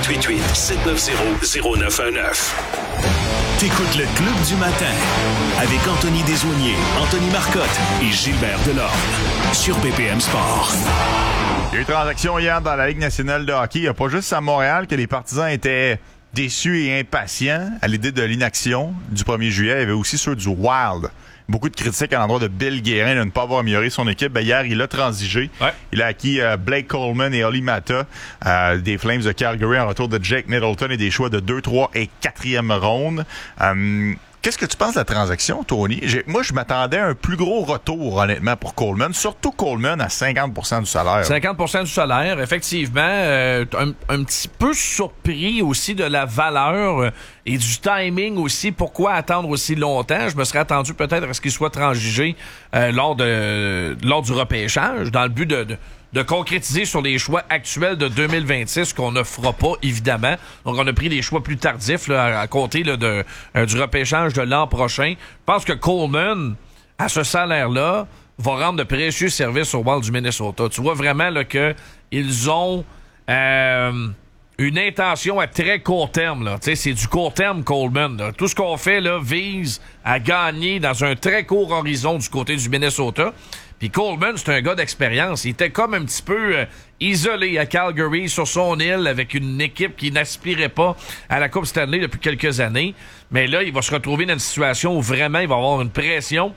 1-888-790-0919. T'écoutes le Club du matin avec Anthony Desaulniers, Anthony Marcotte et Gilbert Delorme sur BPM Sport.
Il y a eu une transaction hier dans la Ligue nationale de hockey. Il n'y a pas juste à Montréal que les partisans étaient déçus et impatients à l'idée de l'inaction du 1er juillet. Il y avait aussi ceux du Wild. Beaucoup de critiques à l'endroit de Bill Guérin de ne pas avoir amélioré son équipe. Hier, il a transigé. Ouais. Il a acquis Blake Coleman et Oli Mata des Flames de Calgary en retour de Jake Middleton et des choix de 2, 3 et 4e ronde. Qu'est-ce que tu penses de la transaction, Tony? Moi, je m'attendais à un plus gros retour, honnêtement, pour Coleman. Surtout Coleman à 50% du salaire.
50% du salaire, effectivement. Un petit peu surpris aussi de la valeur et du timing aussi. Pourquoi attendre aussi longtemps? Je me serais attendu peut-être à ce qu'il soit transigé lors du repêchage, dans le but de concrétiser sur les choix actuels de 2026 qu'on ne fera pas, évidemment. Donc, on a pris des choix plus tardifs là, à compter là, du repêchage de l'an prochain. Je pense que Coleman, à ce salaire-là, va rendre de précieux services au Wild du Minnesota. Tu vois vraiment là, qu'ils ont une intention à très court terme. Là. C'est du court terme, Coleman. Là. Tout ce qu'on fait là, vise à gagner dans un très court horizon du côté du Minnesota. Puis Coleman, c'est un gars d'expérience. Il était comme un petit peu isolé à Calgary, sur son île, avec une équipe qui n'aspirait pas à la Coupe Stanley depuis quelques années. Mais là, il va se retrouver dans une situation où vraiment il va avoir une pression.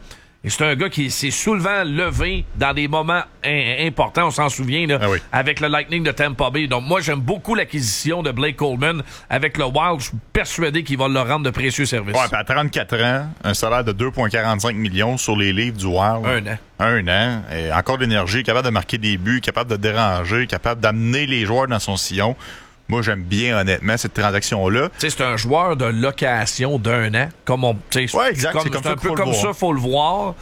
Et c'est un gars qui s'est souvent levé dans des moments importants, on s'en souvient, là, avec le Lightning de Tampa Bay. Donc moi, j'aime beaucoup l'acquisition de Blake Coleman avec le Wild. Je suis persuadé qu'il va leur rendre de précieux services.
Ouais, puis à 34 ans, un salaire de 2,45 millions sur les livres du Wild. Un an. Et encore de l'énergie, capable de marquer des buts, capable de déranger, capable d'amener les joueurs dans son sillon. Moi, j'aime bien, honnêtement, cette transaction-là.
Tu sais, c'est un joueur de location d'1 an. Comme on,
ouais, exact.
C'est un peu comme ça, faut le voir.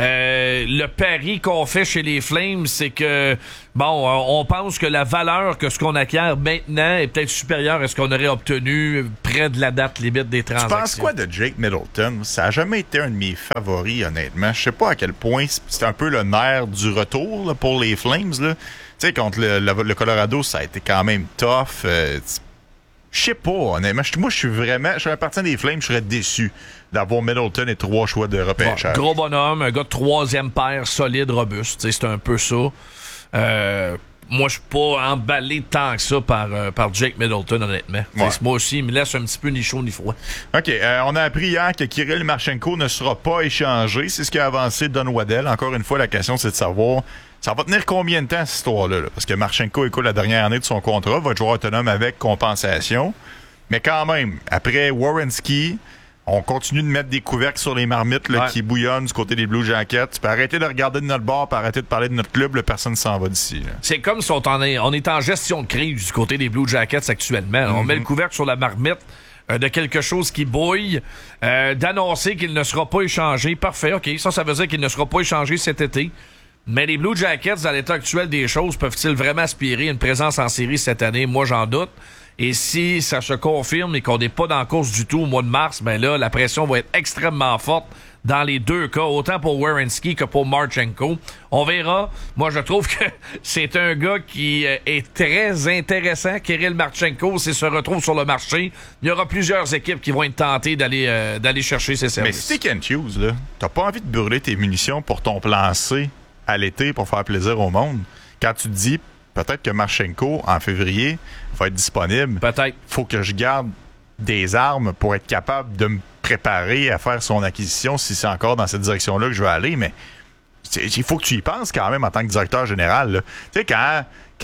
Le pari qu'on fait chez les Flames, c'est que, bon, on pense que la valeur que ce qu'on acquiert maintenant est peut-être supérieure à ce qu'on aurait obtenu près de la date limite des transactions.
Tu penses quoi de Jake Middleton? Ça a jamais été un de mes favoris, honnêtement. Je sais pas à quel point c'est un peu le nerf du retour là, pour les Flames, là. Tu sais, contre le Colorado, ça a été quand même tough. Je sais pas, honnêtement. Moi, je suis un partisan des Flames, je serais déçu d'avoir Middleton et 3 choix de repêchage.
Bon, gros bonhomme, un gars de 3e paire, solide, robuste. C'est un peu ça. Moi, je suis pas emballé tant que ça par Jake Middleton, honnêtement. Ouais. Moi aussi, il me laisse un petit peu ni chaud ni froid.
OK. On a appris hier que Kirill Marchenko ne sera pas échangé. C'est ce qu'a avancé Don Waddell. Encore une fois, la question, c'est de savoir... Ça va tenir combien de temps, cette histoire-là? Là? Parce que Marchenko écoute la dernière année de son contrat, va être joueur autonome avec compensation. Mais quand même, après Werenski, on continue de mettre des couvercles sur les marmites là, qui bouillonnent du côté des Blue Jackets. Tu peux arrêter de regarder de notre bord, puis arrêter de parler de notre club, là, personne ne s'en va d'ici. Là.
C'est comme si on est en gestion de crise du côté des Blue Jackets actuellement. On met le couvercle sur la marmite de quelque chose qui bouille, d'annoncer qu'il ne sera pas échangé. Parfait, OK. Ça veut dire qu'il ne sera pas échangé cet été. Mais les Blue Jackets, dans l'état actuel des choses, peuvent-ils vraiment aspirer à une présence en série cette année? Moi, j'en doute. Et si ça se confirme et qu'on n'est pas dans la course du tout au mois de mars, ben là, la pression va être extrêmement forte dans les deux cas, autant pour Werenski que pour Marchenko. On verra. Moi, je trouve que c'est un gars qui est très intéressant. Kirill Marchenko, s'il se retrouve sur le marché, il y aura plusieurs équipes qui vont être tentées d'aller chercher ses services.
Mais si t'es Kent Hughes, là, t'as pas envie de brûler tes munitions pour ton plan C à l'été pour faire plaisir au monde. Quand tu te dis peut-être que Marchenko, en février, va être disponible.
Peut-être.
Faut que je garde des armes pour être capable de me préparer à faire son acquisition si c'est encore dans cette direction-là que je veux aller. Mais il faut que tu y penses quand même en tant que directeur général. Tu sais, quand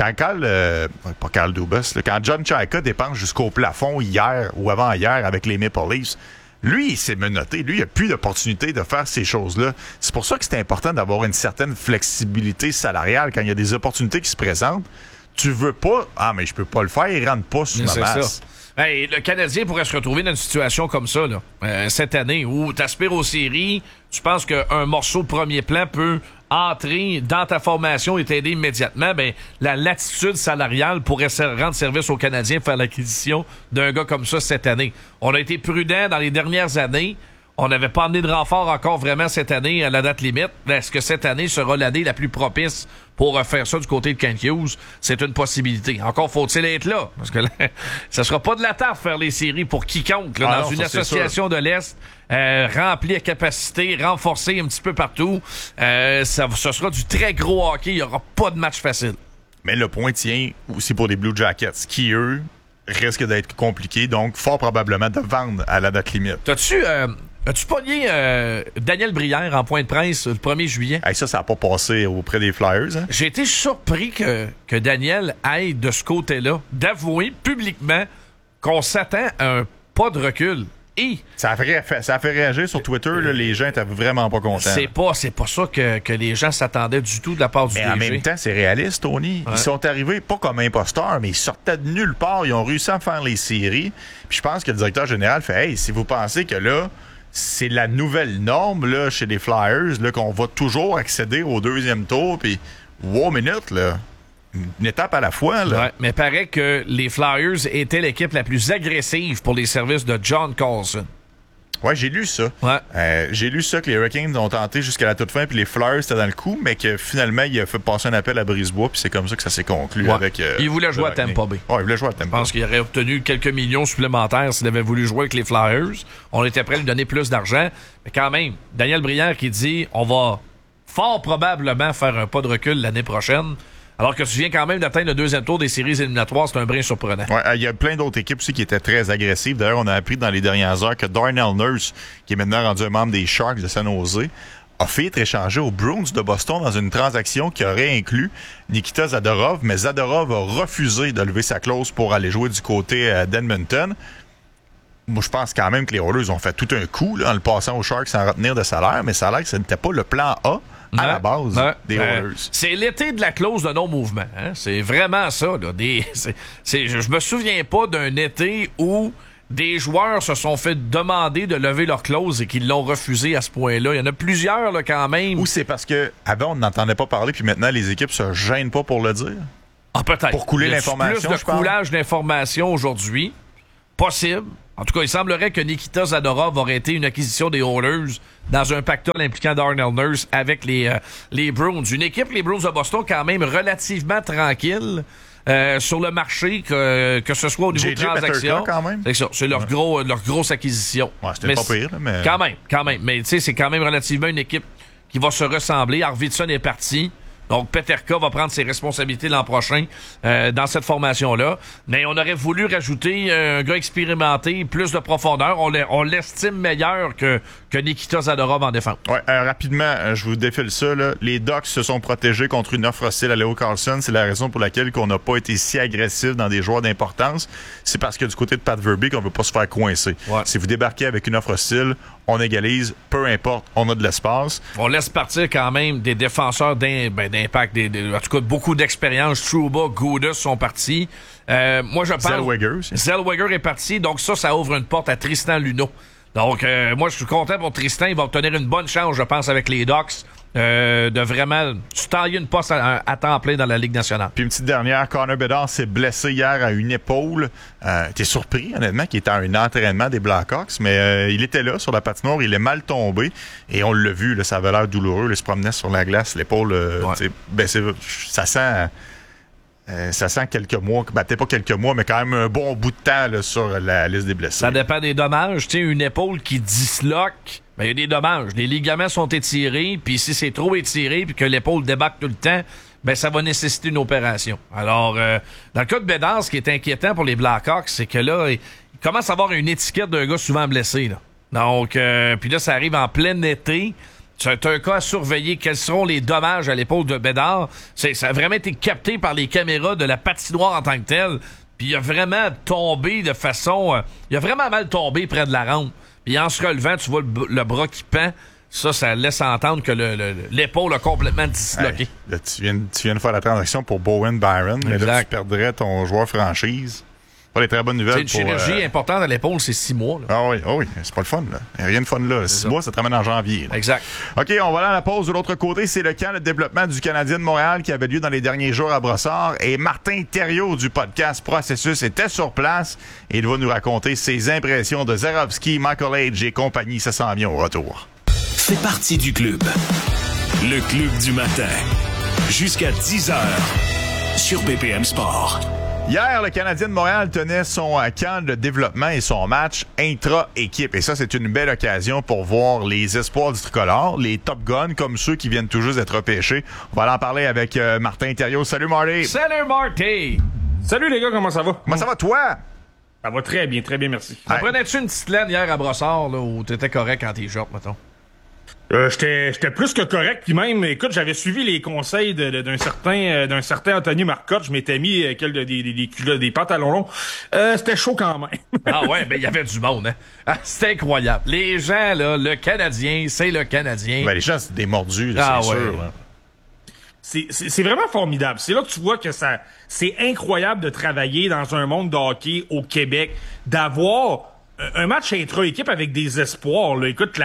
pas Carl Dubas, quand John Chayka dépense jusqu'au plafond hier ou avant-hier avec les Maple Leafs, lui, il s'est menotté. Lui, il n'a plus d'opportunité de faire ces choses-là. C'est pour ça que c'est important d'avoir une certaine flexibilité salariale quand il y a des opportunités qui se présentent. Tu veux pas... Ah, mais je peux pas le faire. Il rentre pas sous ma masse.
Hey, le Canadien pourrait se retrouver dans une situation comme ça là, cette année où tu aspires aux séries, tu penses qu'un morceau de premier plan peut entrer dans ta formation et t'aider immédiatement, ben la latitude salariale pourrait rendre service aux Canadiens pour faire l'acquisition d'un gars comme ça cette année. On a été prudent dans les dernières années. On n'avait pas amené de renfort encore vraiment cette année à la date limite. Est-ce que cette année sera l'année la plus propice pour faire ça du côté de Kent Hughes? C'est une possibilité. Encore faut-il être là. Parce que là, ça sera pas de la tarte faire les séries pour quiconque là, dans une association de l'Est remplie à capacité, renforcée un petit peu partout. Ce sera du très gros hockey. Il n'y aura pas de match facile.
Mais le point tient aussi pour les Blue Jackets qui, eux, risquent d'être compliqués. Donc, fort probablement de vendre à la date limite.
As-tu pogné Daniel Brière en point de presse le 1er juillet?
Hey, ça n'a pas passé auprès des Flyers. Hein?
J'ai été surpris que Daniel aille de ce côté-là, d'avouer publiquement qu'on s'attend à un pas de recul. Et
ça a fait réagir sur Twitter, là, les gens étaient vraiment pas contents.
C'est pas ça que les gens s'attendaient du tout de la part du DG.
Mais en même temps, c'est réaliste, Tony. Ils sont arrivés pas comme imposteurs, mais ils sortaient de nulle part. Ils ont réussi à faire les séries. Puis je pense que le directeur général fait « Hey, si vous pensez que là, c'est la nouvelle norme là, chez les Flyers, là, qu'on va toujours accéder au deuxième tour, puis wow, minute, là. Une étape à la fois, là.
Ouais, mais paraît que les Flyers étaient l'équipe la plus agressive pour les services de John Carlson.
Ouais, j'ai lu ça.
Ouais.
J'ai lu ça que les Hurricanes ont tenté jusqu'à la toute fin, puis les Flyers étaient dans le coup, mais que finalement, il a fait passer un appel à Brisebois, puis c'est comme ça que ça s'est conclu avec...
il voulait jouer à Tampa Bay.
Ouais, il voulait jouer à Tampa Bay.
Je pense qu'il aurait obtenu quelques millions supplémentaires s'il avait voulu jouer avec les Flyers. On était prêt à lui donner plus d'argent. Mais quand même, Daniel Brière qui dit on va fort probablement faire un pas de recul l'année prochaine. Alors que tu viens quand même d'atteindre le deuxième tour des séries éliminatoires, c'est un brin surprenant.
Ouais, il y a plein d'autres équipes aussi qui étaient très agressives. D'ailleurs, on a appris dans les dernières heures que Darnell Nurse, qui est maintenant rendu un membre des Sharks de San Jose, a fait être échangé aux Bruins de Boston dans une transaction qui aurait inclus Nikita Zadorov, mais Zadorov a refusé de lever sa clause pour aller jouer du côté d'Edmonton. Moi, je pense quand même que les Oilers ont fait tout un coup là, en le passant aux Sharks sans retenir de salaire, mais ça a l'air que ce n'était pas le plan A à la base des Oilers.
C'est l'été de la clause de non-mouvement. Hein? C'est vraiment ça. Là. Je me souviens pas d'un été où des joueurs se sont fait demander de lever leur clause et qu'ils l'ont refusé à ce point-là. Il y en a plusieurs là, quand même.
Ou c'est parce que avant on n'entendait pas parler, puis maintenant les équipes se gênent pas pour le dire?
Ah, peut-être.
Pour couler l'information,
plus de coulage d'informations aujourd'hui. Possible. En tout cas, il semblerait que Nikita Zadorov aurait été une acquisition des Oilers dans un pactole impliquant Darnell Nurse avec les Bruins. Une équipe, les Bruins de Boston, quand même relativement tranquille sur le marché, que ce soit au niveau de transactions. C'est ça, c'est leur grosse acquisition.
Ouais, c'était pas pire, mais...
Quand même. Mais tu sais, c'est quand même relativement une équipe qui va se ressembler. Arvidsson est parti. Donc, Peterka va prendre ses responsabilités l'an prochain dans cette formation-là. Mais on aurait voulu rajouter un gars expérimenté, plus de profondeur. On l'estime meilleur que Nikita Zadorov en défense.
Ouais, rapidement, je vous défile ça. Là. Les Ducks se sont protégés contre une offre hostile à Leo Carlson. C'est la raison pour laquelle on n'a pas été si agressif dans des joueurs d'importance. C'est parce que du côté de Pat Verbeek, on ne veut pas se faire coincer. Ouais. Si vous débarquez avec une offre hostile, on égalise, peu importe, on a de l'espace. On
laisse partir quand même des défenseurs d'impact, en tout cas beaucoup d'expérience. Trouba, Goudas sont partis. Moi, je pense... Zellweger est parti, donc ça ouvre une porte à Tristan Luneau. Donc, moi, je suis content pour Tristan. Il va obtenir une bonne chance, je pense, avec les Ducks. De vraiment se tailler une poste à temps plein dans la Ligue nationale.
Puis une petite dernière, Connor Bedard s'est blessé hier à une épaule. T'es surpris, honnêtement, qu'il était à un entraînement des Blackhawks, mais il était là sur la patinoire, il est mal tombé et on l'a vu, là, ça avait l'air douloureux, il se promenait sur la glace, l'épaule, ça sent quelques mois, peut-être pas quelques mois, mais quand même un bon bout de temps là, sur la liste des blessés.
Ça dépend des dommages. Tu sais, une épaule qui disloque, il y a des dommages. Les ligaments sont étirés, puis si c'est trop étiré, puis que l'épaule débarque tout le temps, ça va nécessiter une opération. Alors, dans le cas de Bédard, ce qui est inquiétant pour les Blackhawks, c'est que là, il commence à avoir une étiquette d'un gars souvent blessé. Là. Donc, puis là, ça arrive en plein été. C'est un cas à surveiller. Quels seront les dommages à l'épaule de Bédard? Ça a vraiment été capté par les caméras de la patinoire en tant que telle. Puis il a vraiment tombé de façon... il a vraiment mal tombé près de la rampe. Puis en se relevant, tu vois le bras qui pend. Ça laisse entendre que l'épaule a complètement disloqué.
Hey, là, tu viens de faire la transaction pour Bowen Byron. Mais là, tu perdrais ton joueur franchise. Pas les très bonnes nouvelles.
C'est une chirurgie importante à l'épaule, c'est 6 mois. Là.
Ah oui, c'est pas le fun. Là. Il n'y a rien de fun là. 6 mois, ça te ramène en janvier. Là.
Exact.
OK, on va aller à la pause. De l'autre côté, c'est le camp de développement du Canadien de Montréal qui avait lieu dans les derniers jours à Brossard. Et Martin Thériault du podcast Processus était sur place. Et il va nous raconter ses impressions de Zarovski, Michael Age et compagnie. Ça s'en vient au retour.
Fais partie du club. Le club du matin. Jusqu'à 10h sur BPM Sport.
Hier, le Canadien de Montréal tenait son camp de développement et son match intra-équipe. Et ça, c'est une belle occasion pour voir les espoirs du tricolore, les Top Guns, comme ceux qui viennent tout juste d'être repêchés. On va aller en parler avec Martin Thériault. Salut, Marty!
Salut, Marty!
Salut, les gars, comment ça va?
Comment ça va, toi?
Ça va très bien, merci.
Prenais-tu une petite laine hier à Brossard, là, où t'étais correct en t-shirt, mettons?
J'étais plus que correct, puis même, écoute, j'avais suivi les conseils d'un certain Anthony Marcotte. Je m'étais mis des pantalons longs. C'était chaud quand même.
Ah ouais, il y avait du monde, hein. Ah, c'était incroyable. Les gens, là, le Canadien, c'est le Canadien.
Les gens, c'est des mordus, là, c'est sûr. Hein.
C'est vraiment formidable. C'est là que tu vois que c'est incroyable de travailler dans un monde de hockey au Québec, d'avoir un match intra-équipe avec des espoirs, là. Écoute,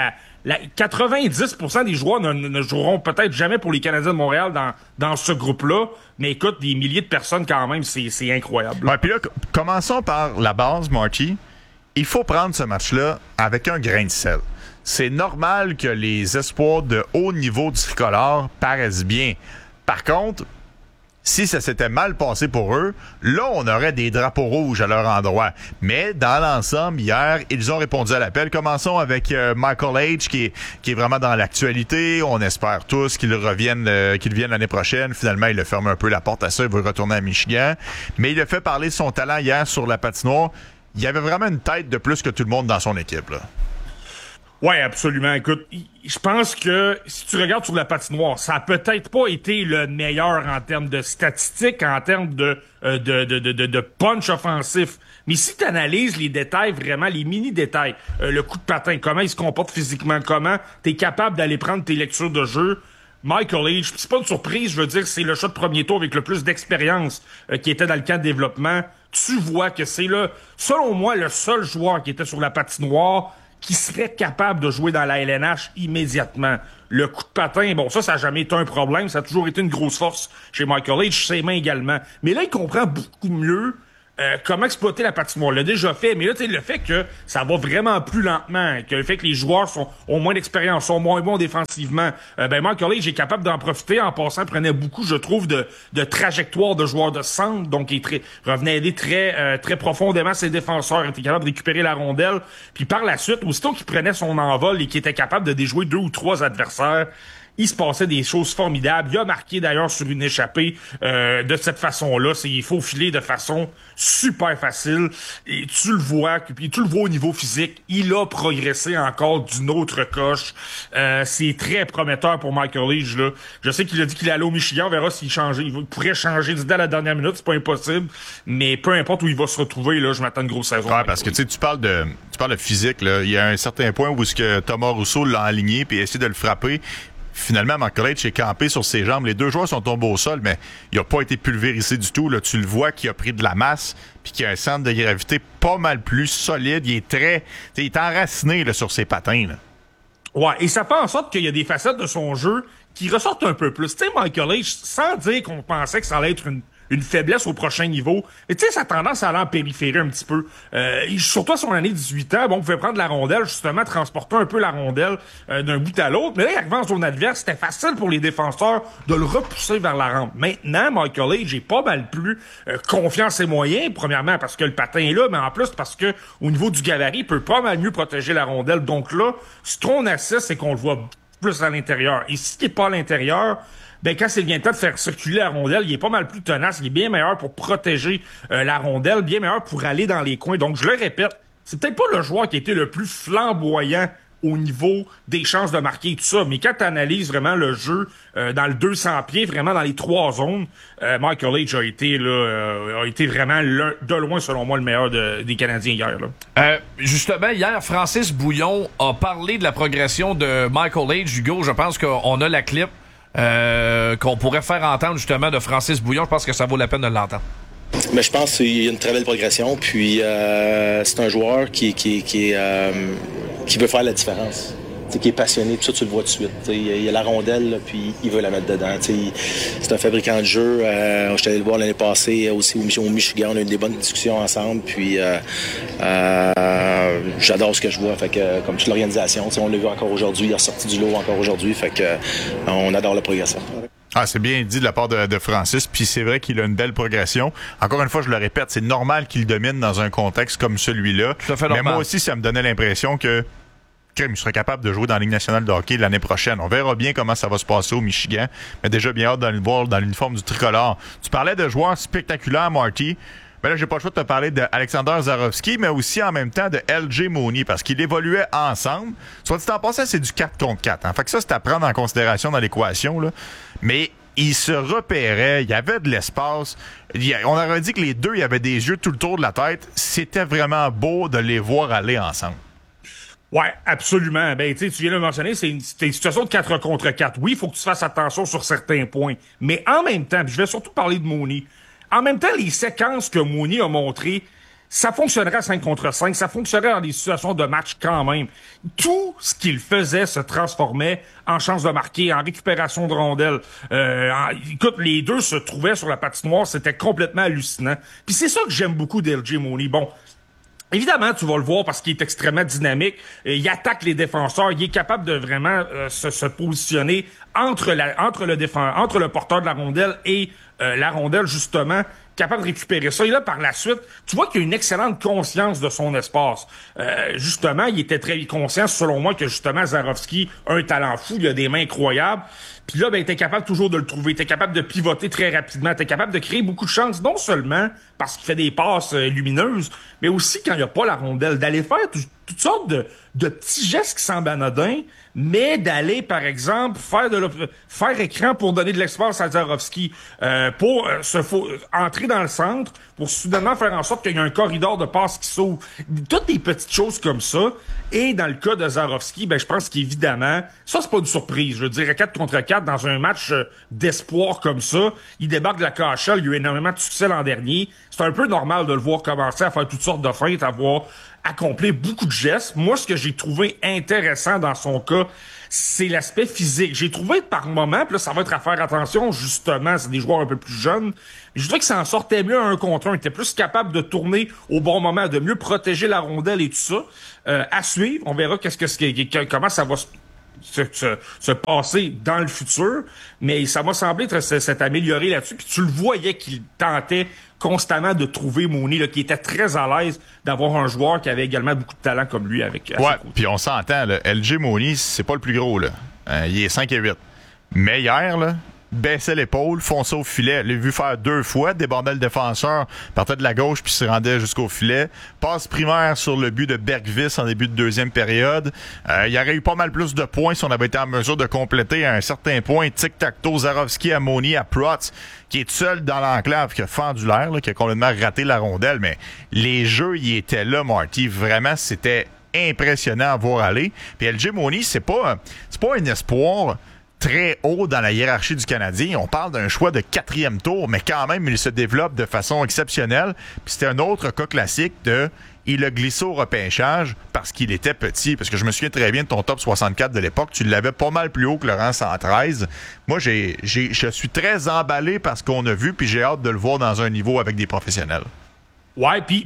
90% des joueurs ne joueront peut-être jamais pour les Canadiens de Montréal dans ce groupe-là, mais écoute, des milliers de personnes quand même, c'est incroyable.
Ouais, puis là, commençons par la base, Marty. Il faut prendre ce match-là avec un grain de sel. C'est normal que les espoirs de haut niveau du tricolore paraissent bien. Par contre, si ça s'était mal passé pour eux, là, on aurait des drapeaux rouges à leur endroit. Mais dans l'ensemble, hier, ils ont répondu à l'appel. Commençons avec Michael H, qui est vraiment dans l'actualité. On espère tous qu'il vienne l'année prochaine. Finalement, il a fermé un peu la porte à ça. Il veut retourner à Michigan. Mais il a fait parler de son talent hier sur la patinoire. Il y avait vraiment une tête de plus que tout le monde dans son équipe, là.
Ouais, absolument. Écoute, je pense que si tu regardes sur la patinoire, ça a peut-être pas été le meilleur en termes de statistiques, en termes de punch offensif. Mais si tu analyses les détails, vraiment, les mini-détails, le coup de patin, comment il se comporte physiquement, comment t'es capable d'aller prendre tes lectures de jeu, Michael H, c'est pas une surprise, je veux dire, c'est le shot de premier tour avec le plus d'expérience qui était dans le camp de développement. Tu vois que c'est là, selon moi, le seul joueur qui était sur la patinoire qui serait capable de jouer dans la LNH immédiatement. Le coup de patin, bon, ça n'a jamais été un problème. Ça a toujours été une grosse force chez Michael H. Ses mains également. Mais là, il comprend beaucoup mieux comment exploiter la patinoire. Il l'a déjà fait, mais là, tu sais, le fait que ça va vraiment plus lentement, que le fait que les joueurs ont moins d'expérience, sont moins bons défensivement, Michael H. est capable d'en profiter. En passant, prenait beaucoup, je trouve, de trajectoires de joueurs de centre, donc il revenait aider très profondément ses défenseurs, il était capable de récupérer la rondelle. Puis par la suite, aussitôt qu'il prenait son envol et qu'il était capable de déjouer 2 ou 3 adversaires, il se passait des choses formidables. Il a marqué d'ailleurs sur une échappée de cette façon-là. Il faut filer de façon super facile. Et tu le vois, puis tu le vois au niveau physique. Il a progressé encore d'une autre coche. C'est très prometteur pour Michael Leach, là. Je sais qu'il a dit qu'il allait au Michigan. On verra s'il changeait. Il pourrait changer dès la dernière minute. C'est pas impossible. Mais peu importe où il va se retrouver, là, je m'attends à une grosse saison.
Ouais, parce que tu parles de physique, là. Il y a un certain point où Thomas Rousseau l'a aligné puis a essayé de le frapper. Finalement, Michael H. est campé sur ses jambes. Les 2 joueurs sont tombés au sol, mais il n'a pas été pulvérisé du tout. Là, tu le vois qu'il a pris de la masse puis qu'il a un centre de gravité pas mal plus solide. Il est enraciné là, sur ses patins. Là.
Ouais, et ça fait en sorte qu'il y a des facettes de son jeu qui ressortent un peu plus. Tu sais, Michael H., sans dire qu'on pensait que ça allait être une faiblesse au prochain niveau. Mais tu sais, ça a tendance à aller en périphérie un petit peu. Surtout à son année 18 ans, bon, on pouvait prendre la rondelle, justement, transporter un peu la rondelle d'un bout à l'autre. Mais là, il arrivait en zone adverse, c'était facile pour les défenseurs de le repousser vers la rampe. Maintenant, Michael H. est pas mal plus confiant en ses moyens, premièrement parce que le patin est là, mais en plus parce que au niveau du gabarit, il peut pas mal mieux protéger la rondelle. Donc là, ce qu'on assiste, c'est qu'on le voit plus à l'intérieur. Et si il est pas à l'intérieur, quand c'est bien le temps de faire circuler la rondelle, il est pas mal plus tenace, il est bien meilleur pour protéger la rondelle, bien meilleur pour aller dans les coins. Donc, je le répète, c'est peut-être pas le joueur qui a été le plus flamboyant au niveau des chances de marquer et tout ça, mais quand tu analyses vraiment le jeu dans le 200 pieds, vraiment dans les 3 zones, Michael H. a été vraiment de loin, selon moi, le meilleur des Canadiens hier. Là.
Justement, hier, Francis Bouillon a parlé de la progression de Michael H. Hugo, je pense qu'on a la clip qu'on pourrait faire entendre justement de Francis Bouillon. Je pense que ça vaut la peine de l'entendre.
Mais je pense qu'il y a une très belle progression. Puis c'est un joueur qui veut faire la différence. T'sais, qui est passionné, puis ça tu le vois tout de suite. Il a la rondelle, là, puis il veut la mettre dedans. C'est un fabricant de jeu. Je suis allé le voir l'année passée aussi au Michigan. On a eu des bonnes discussions ensemble. Puis j'adore ce que je vois. Fait que comme toute l'organisation, on l'a vu encore aujourd'hui. Il est ressorti du lot encore aujourd'hui. Fait que on adore la progression.
Ah, c'est bien dit de la part de Francis, puis c'est vrai qu'il a une belle progression. Encore une fois, je le répète, c'est normal qu'il domine dans un contexte comme celui-là.
Tout à fait normal.
Mais moi aussi, ça me donnait l'impression que je serais capable de jouer dans la Ligue nationale de hockey l'année prochaine. On verra bien comment ça va se passer au Michigan, mais déjà bien hâte de le voir dans l'uniforme du tricolore. Tu parlais de joueurs spectaculaires, Marty. Ben là, j'ai pas le choix de te parler d'Alexander Zarovski, mais aussi en même temps de LJ Mooney, parce qu'ils évoluaient ensemble. Soit dit en passant, c'est du 4 contre 4. Hein. Fait que ça, c'est à prendre en considération dans l'équation, là. Mais ils se repéraient, il y avait de l'espace. On aurait dit que les deux, il y avait des yeux tout le tour de la tête. C'était vraiment beau de les voir aller ensemble.
Ouais, absolument. Tu viens de le mentionner, c'est une situation de 4 contre 4. Oui, il faut que tu fasses attention sur certains points. Mais en même temps, je vais surtout parler de Mooney. En même temps, les séquences que Mooney a montrées, ça fonctionnerait à 5 contre 5, ça fonctionnerait dans des situations de match quand même. Tout ce qu'il faisait se transformait en chance de marquer, en récupération de rondelles. Écoute, les deux se trouvaient sur la patinoire, c'était complètement hallucinant. Puis c'est ça que j'aime beaucoup d'LJ Mooney. Bon, évidemment, tu vas le voir parce qu'il est extrêmement dynamique. Il attaque les défenseurs. Il est capable de vraiment se positionner entre le porteur de la rondelle et la rondelle, justement, capable de récupérer ça. Et là, par la suite, tu vois qu'il y a une excellente conscience de son espace. Justement, il était très conscient, selon moi, que justement, Zarovski a un talent fou. Il a des mains incroyables. Puis là, il était capable toujours de le trouver. Il était capable de pivoter très rapidement. Il était capable de créer beaucoup de chances, non seulement parce qu'il fait des passes lumineuses, mais aussi quand il n'y a pas la rondelle, d'aller faire toutes sortes de petits gestes qui semblent anodins, mais d'aller, par exemple, faire écran pour donner de l'espace à Zarovski, pour entrer dans le centre, pour soudainement faire en sorte qu'il y ait un corridor de passe qui s'ouvre. Toutes des petites choses comme ça. Et dans le cas de Zarovski, je pense qu'évidemment, ça, c'est pas une surprise. Je veux dire, 4 contre 4 dans un match d'espoir comme ça, il débarque de la KHL, il y a eu énormément de succès l'an dernier. C'est un peu normal de le voir commencer à faire toutes sortes de feintes, à voir accomplir beaucoup de gestes. Moi, ce que j'ai trouvé intéressant dans son cas, c'est l'aspect physique. J'ai trouvé par moment, puis là, ça va être à faire attention, justement, c'est des joueurs un peu plus jeunes, mais je trouvais que ça en sortait mieux à 1 contre 1. Il était plus capable de tourner au bon moment, de mieux protéger la rondelle et tout ça. À suivre, on verra comment ça va se passer dans le futur, mais ça m'a semblé s'être amélioré là-dessus, puis tu le voyais qu'il tentait constamment de trouver Mooney, là, qui était très à l'aise d'avoir un joueur qui avait également beaucoup de talent comme lui avec.
Ouais, puis on s'entend, là, LG Mooney, c'est pas le plus gros, là. Il est 5 et 8. Mais hier, là, baissait l'épaule, fonçait au filet. L'ai vu faire 2 fois, débordait le défenseur, partait de la gauche puis se rendait jusqu'au filet. Passe primaire sur le but de Bergvis en début de 2e période. Il y aurait eu pas mal plus de points si on avait été en mesure de compléter à un certain point. Tic-tac-toe, Zarovski à Mooney, à Protz, qui est seul dans l'enclave, qui a fendu l'air, là, qui a complètement raté la rondelle. Mais les jeux, ils étaient là, Marty. Vraiment, c'était impressionnant à voir aller. Puis LG Mooney, c'est pas un espoir très haut dans la hiérarchie du Canadien. On parle d'un choix de 4e tour, mais quand même, il se développe de façon exceptionnelle. Puis c'était un autre cas classique il a glissé au repêchage parce qu'il était petit. Parce que je me souviens très bien de ton top 64 de l'époque. Tu l'avais pas mal plus haut que le rang 113. Moi, je suis très emballé par ce qu'on a vu, puis j'ai hâte de le voir dans un niveau avec des professionnels.
Ouais, puis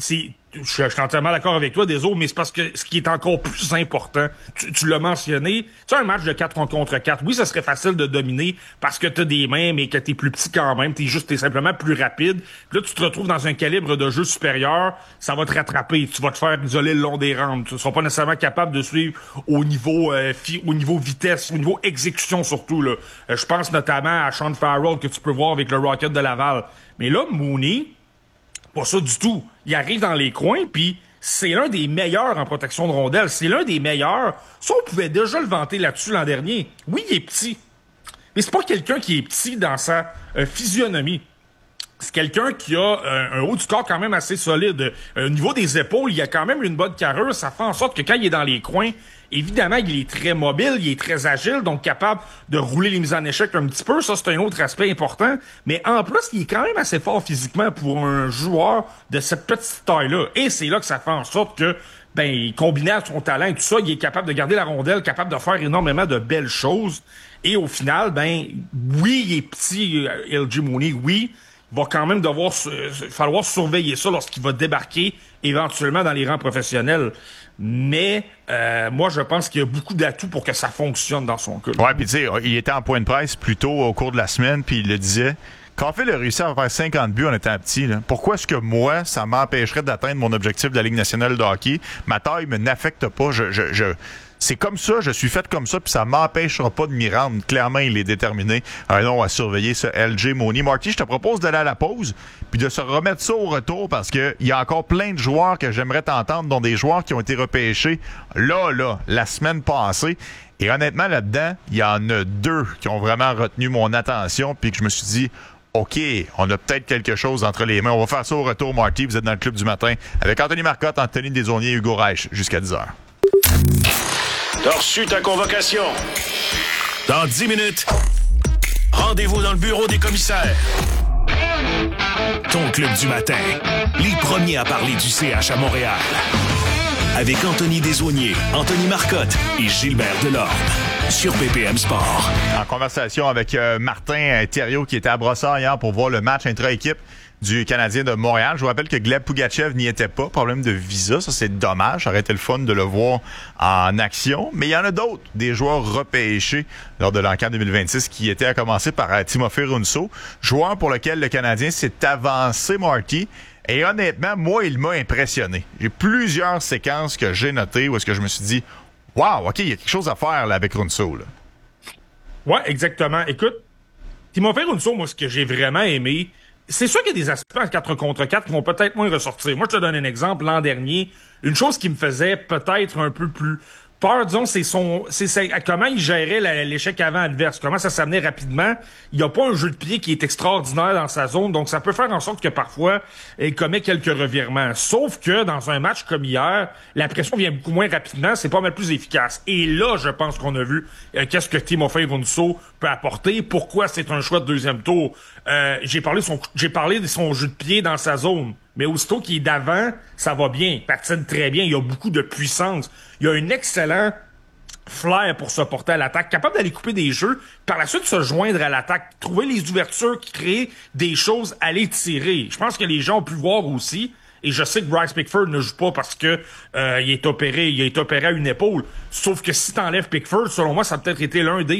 je suis entièrement d'accord avec toi, désolé, mais c'est parce que ce qui est encore plus important, tu l'as mentionné, tu as un match de 4 contre 4. Oui, ça serait facile de dominer parce que t'as des mains, mais que t'es plus petit quand même, t'es simplement plus rapide. Puis là, tu te retrouves dans un calibre de jeu supérieur, ça va te rattraper, tu vas te faire isoler le long des rampes. Tu ne seras pas nécessairement capable de suivre au niveau vitesse, au niveau exécution surtout, là. Je pense notamment à Sean Farrell que tu peux voir avec le Rocket de Laval. Mais là, Mooney, pas ça du tout. Il arrive dans les coins, puis c'est l'un des meilleurs en protection de rondelles. C'est l'un des meilleurs. Ça, on pouvait déjà le vanter là-dessus l'an dernier. Oui, il est petit. Mais c'est pas quelqu'un qui est petit dans sa physionomie. C'est quelqu'un qui a un haut du corps quand même assez solide. Au niveau des épaules, il a quand même une bonne carrure. Ça fait en sorte que quand il est dans les coins, évidemment, il est très mobile, il est très agile, donc capable de rouler les mises en échec un petit peu. Ça, c'est un autre aspect important. Mais en plus, il est quand même assez fort physiquement pour un joueur de cette petite taille-là. Et c'est là que ça fait en sorte que, combiné à son talent et tout ça, il est capable de garder la rondelle, capable de faire énormément de belles choses. Et au final, oui, il est petit, LG Mooney, oui. Il va quand même falloir surveiller ça lorsqu'il va débarquer éventuellement dans les rangs professionnels. Mais moi, je pense qu'il y a beaucoup d'atouts pour que ça fonctionne dans son cas.
Ouais, puis tu sais, il était en point de presse plus tôt au cours de la semaine, puis il le disait. Quand Phil a réussi à faire 50 buts en étant petit, là, pourquoi est-ce que moi, ça m'empêcherait d'atteindre mon objectif de la Ligue nationale de hockey? Ma taille me n'affecte pas. C'est comme ça, je suis fait comme ça, puis ça m'empêchera pas de m'y rendre. Clairement, il est déterminé. Un nom à surveiller, ce LG Mooney. Marty, je te propose d'aller à la pause, puis de se remettre ça au retour, parce que il y a encore plein de joueurs que j'aimerais t'entendre, dont des joueurs qui ont été repêchés la semaine passée. Et honnêtement, là-dedans, il y en a 2 qui ont vraiment retenu mon attention, puis que je me suis dit, OK, on a peut-être quelque chose entre les mains. On va faire ça au retour, Marty. Vous êtes dans le Club du matin avec Anthony Marcotte, Anthony Desaulniers et Hugo Reich jusqu'à 10h.
T'as reçu ta convocation. Dans 10 minutes, rendez-vous dans le bureau des commissaires. Ton Club du matin, les premiers à parler du CH à Montréal. Avec Anthony Desaulniers, Anthony Marcotte et Gilbert Delorme. Sur PPM Sport.
En conversation avec Martin Thériault qui était à Brossard hier pour voir le match intra-équipe du Canadien de Montréal. Je vous rappelle que Gleb Pougatchev n'y était pas. Problème de visa, ça c'est dommage. Ça aurait été le fun de le voir en action. Mais il y en a d'autres, des joueurs repêchés lors de l'enquête 2026 qui étaient à commencer par Timofey Runso, joueur pour lequel le Canadien s'est avancé, Marty. Et honnêtement, moi, il m'a impressionné. J'ai plusieurs séquences que j'ai notées où est-ce que je me suis dit « Wow, OK, il y a quelque chose à faire là, avec Runso. »
Ouais, exactement. Écoute, Timofey Runso, moi, ce que j'ai vraiment aimé, c'est sûr qu'il y a des aspects en 4 contre 4 qui vont peut-être moins ressortir. Moi, je te donne un exemple. L'an dernier, une chose qui me faisait peut-être un peu plus peur, disons, c'est comment il gérait l'échec avant adverse, comment ça s'amenait rapidement. Il n'y a pas un jeu de pied qui est extraordinaire dans sa zone, donc ça peut faire en sorte que parfois, il commet quelques revirements. Sauf que dans un match comme hier, la pression vient beaucoup moins rapidement, c'est pas mal plus efficace. Et là, je pense qu'on a vu qu'est-ce que Timofey Mfiondu peut apporter, pourquoi c'est un choix de deuxième tour. J'ai parlé de son jeu de pied dans sa zone. Mais aussitôt qu'il est d'avant, ça va bien. Il patine très bien. Il y a beaucoup de puissance. Il y a un excellent flair pour se porter à l'attaque, capable d'aller couper des jeux, par la suite se joindre à l'attaque, trouver les ouvertures, créer des choses, aller tirer. Je pense que les gens ont pu voir aussi, et je sais que Bryce Pickford ne joue pas parce que il a été opéré à une épaule. Sauf que si t'enlèves Pickford, selon moi, ça a peut-être été l'un des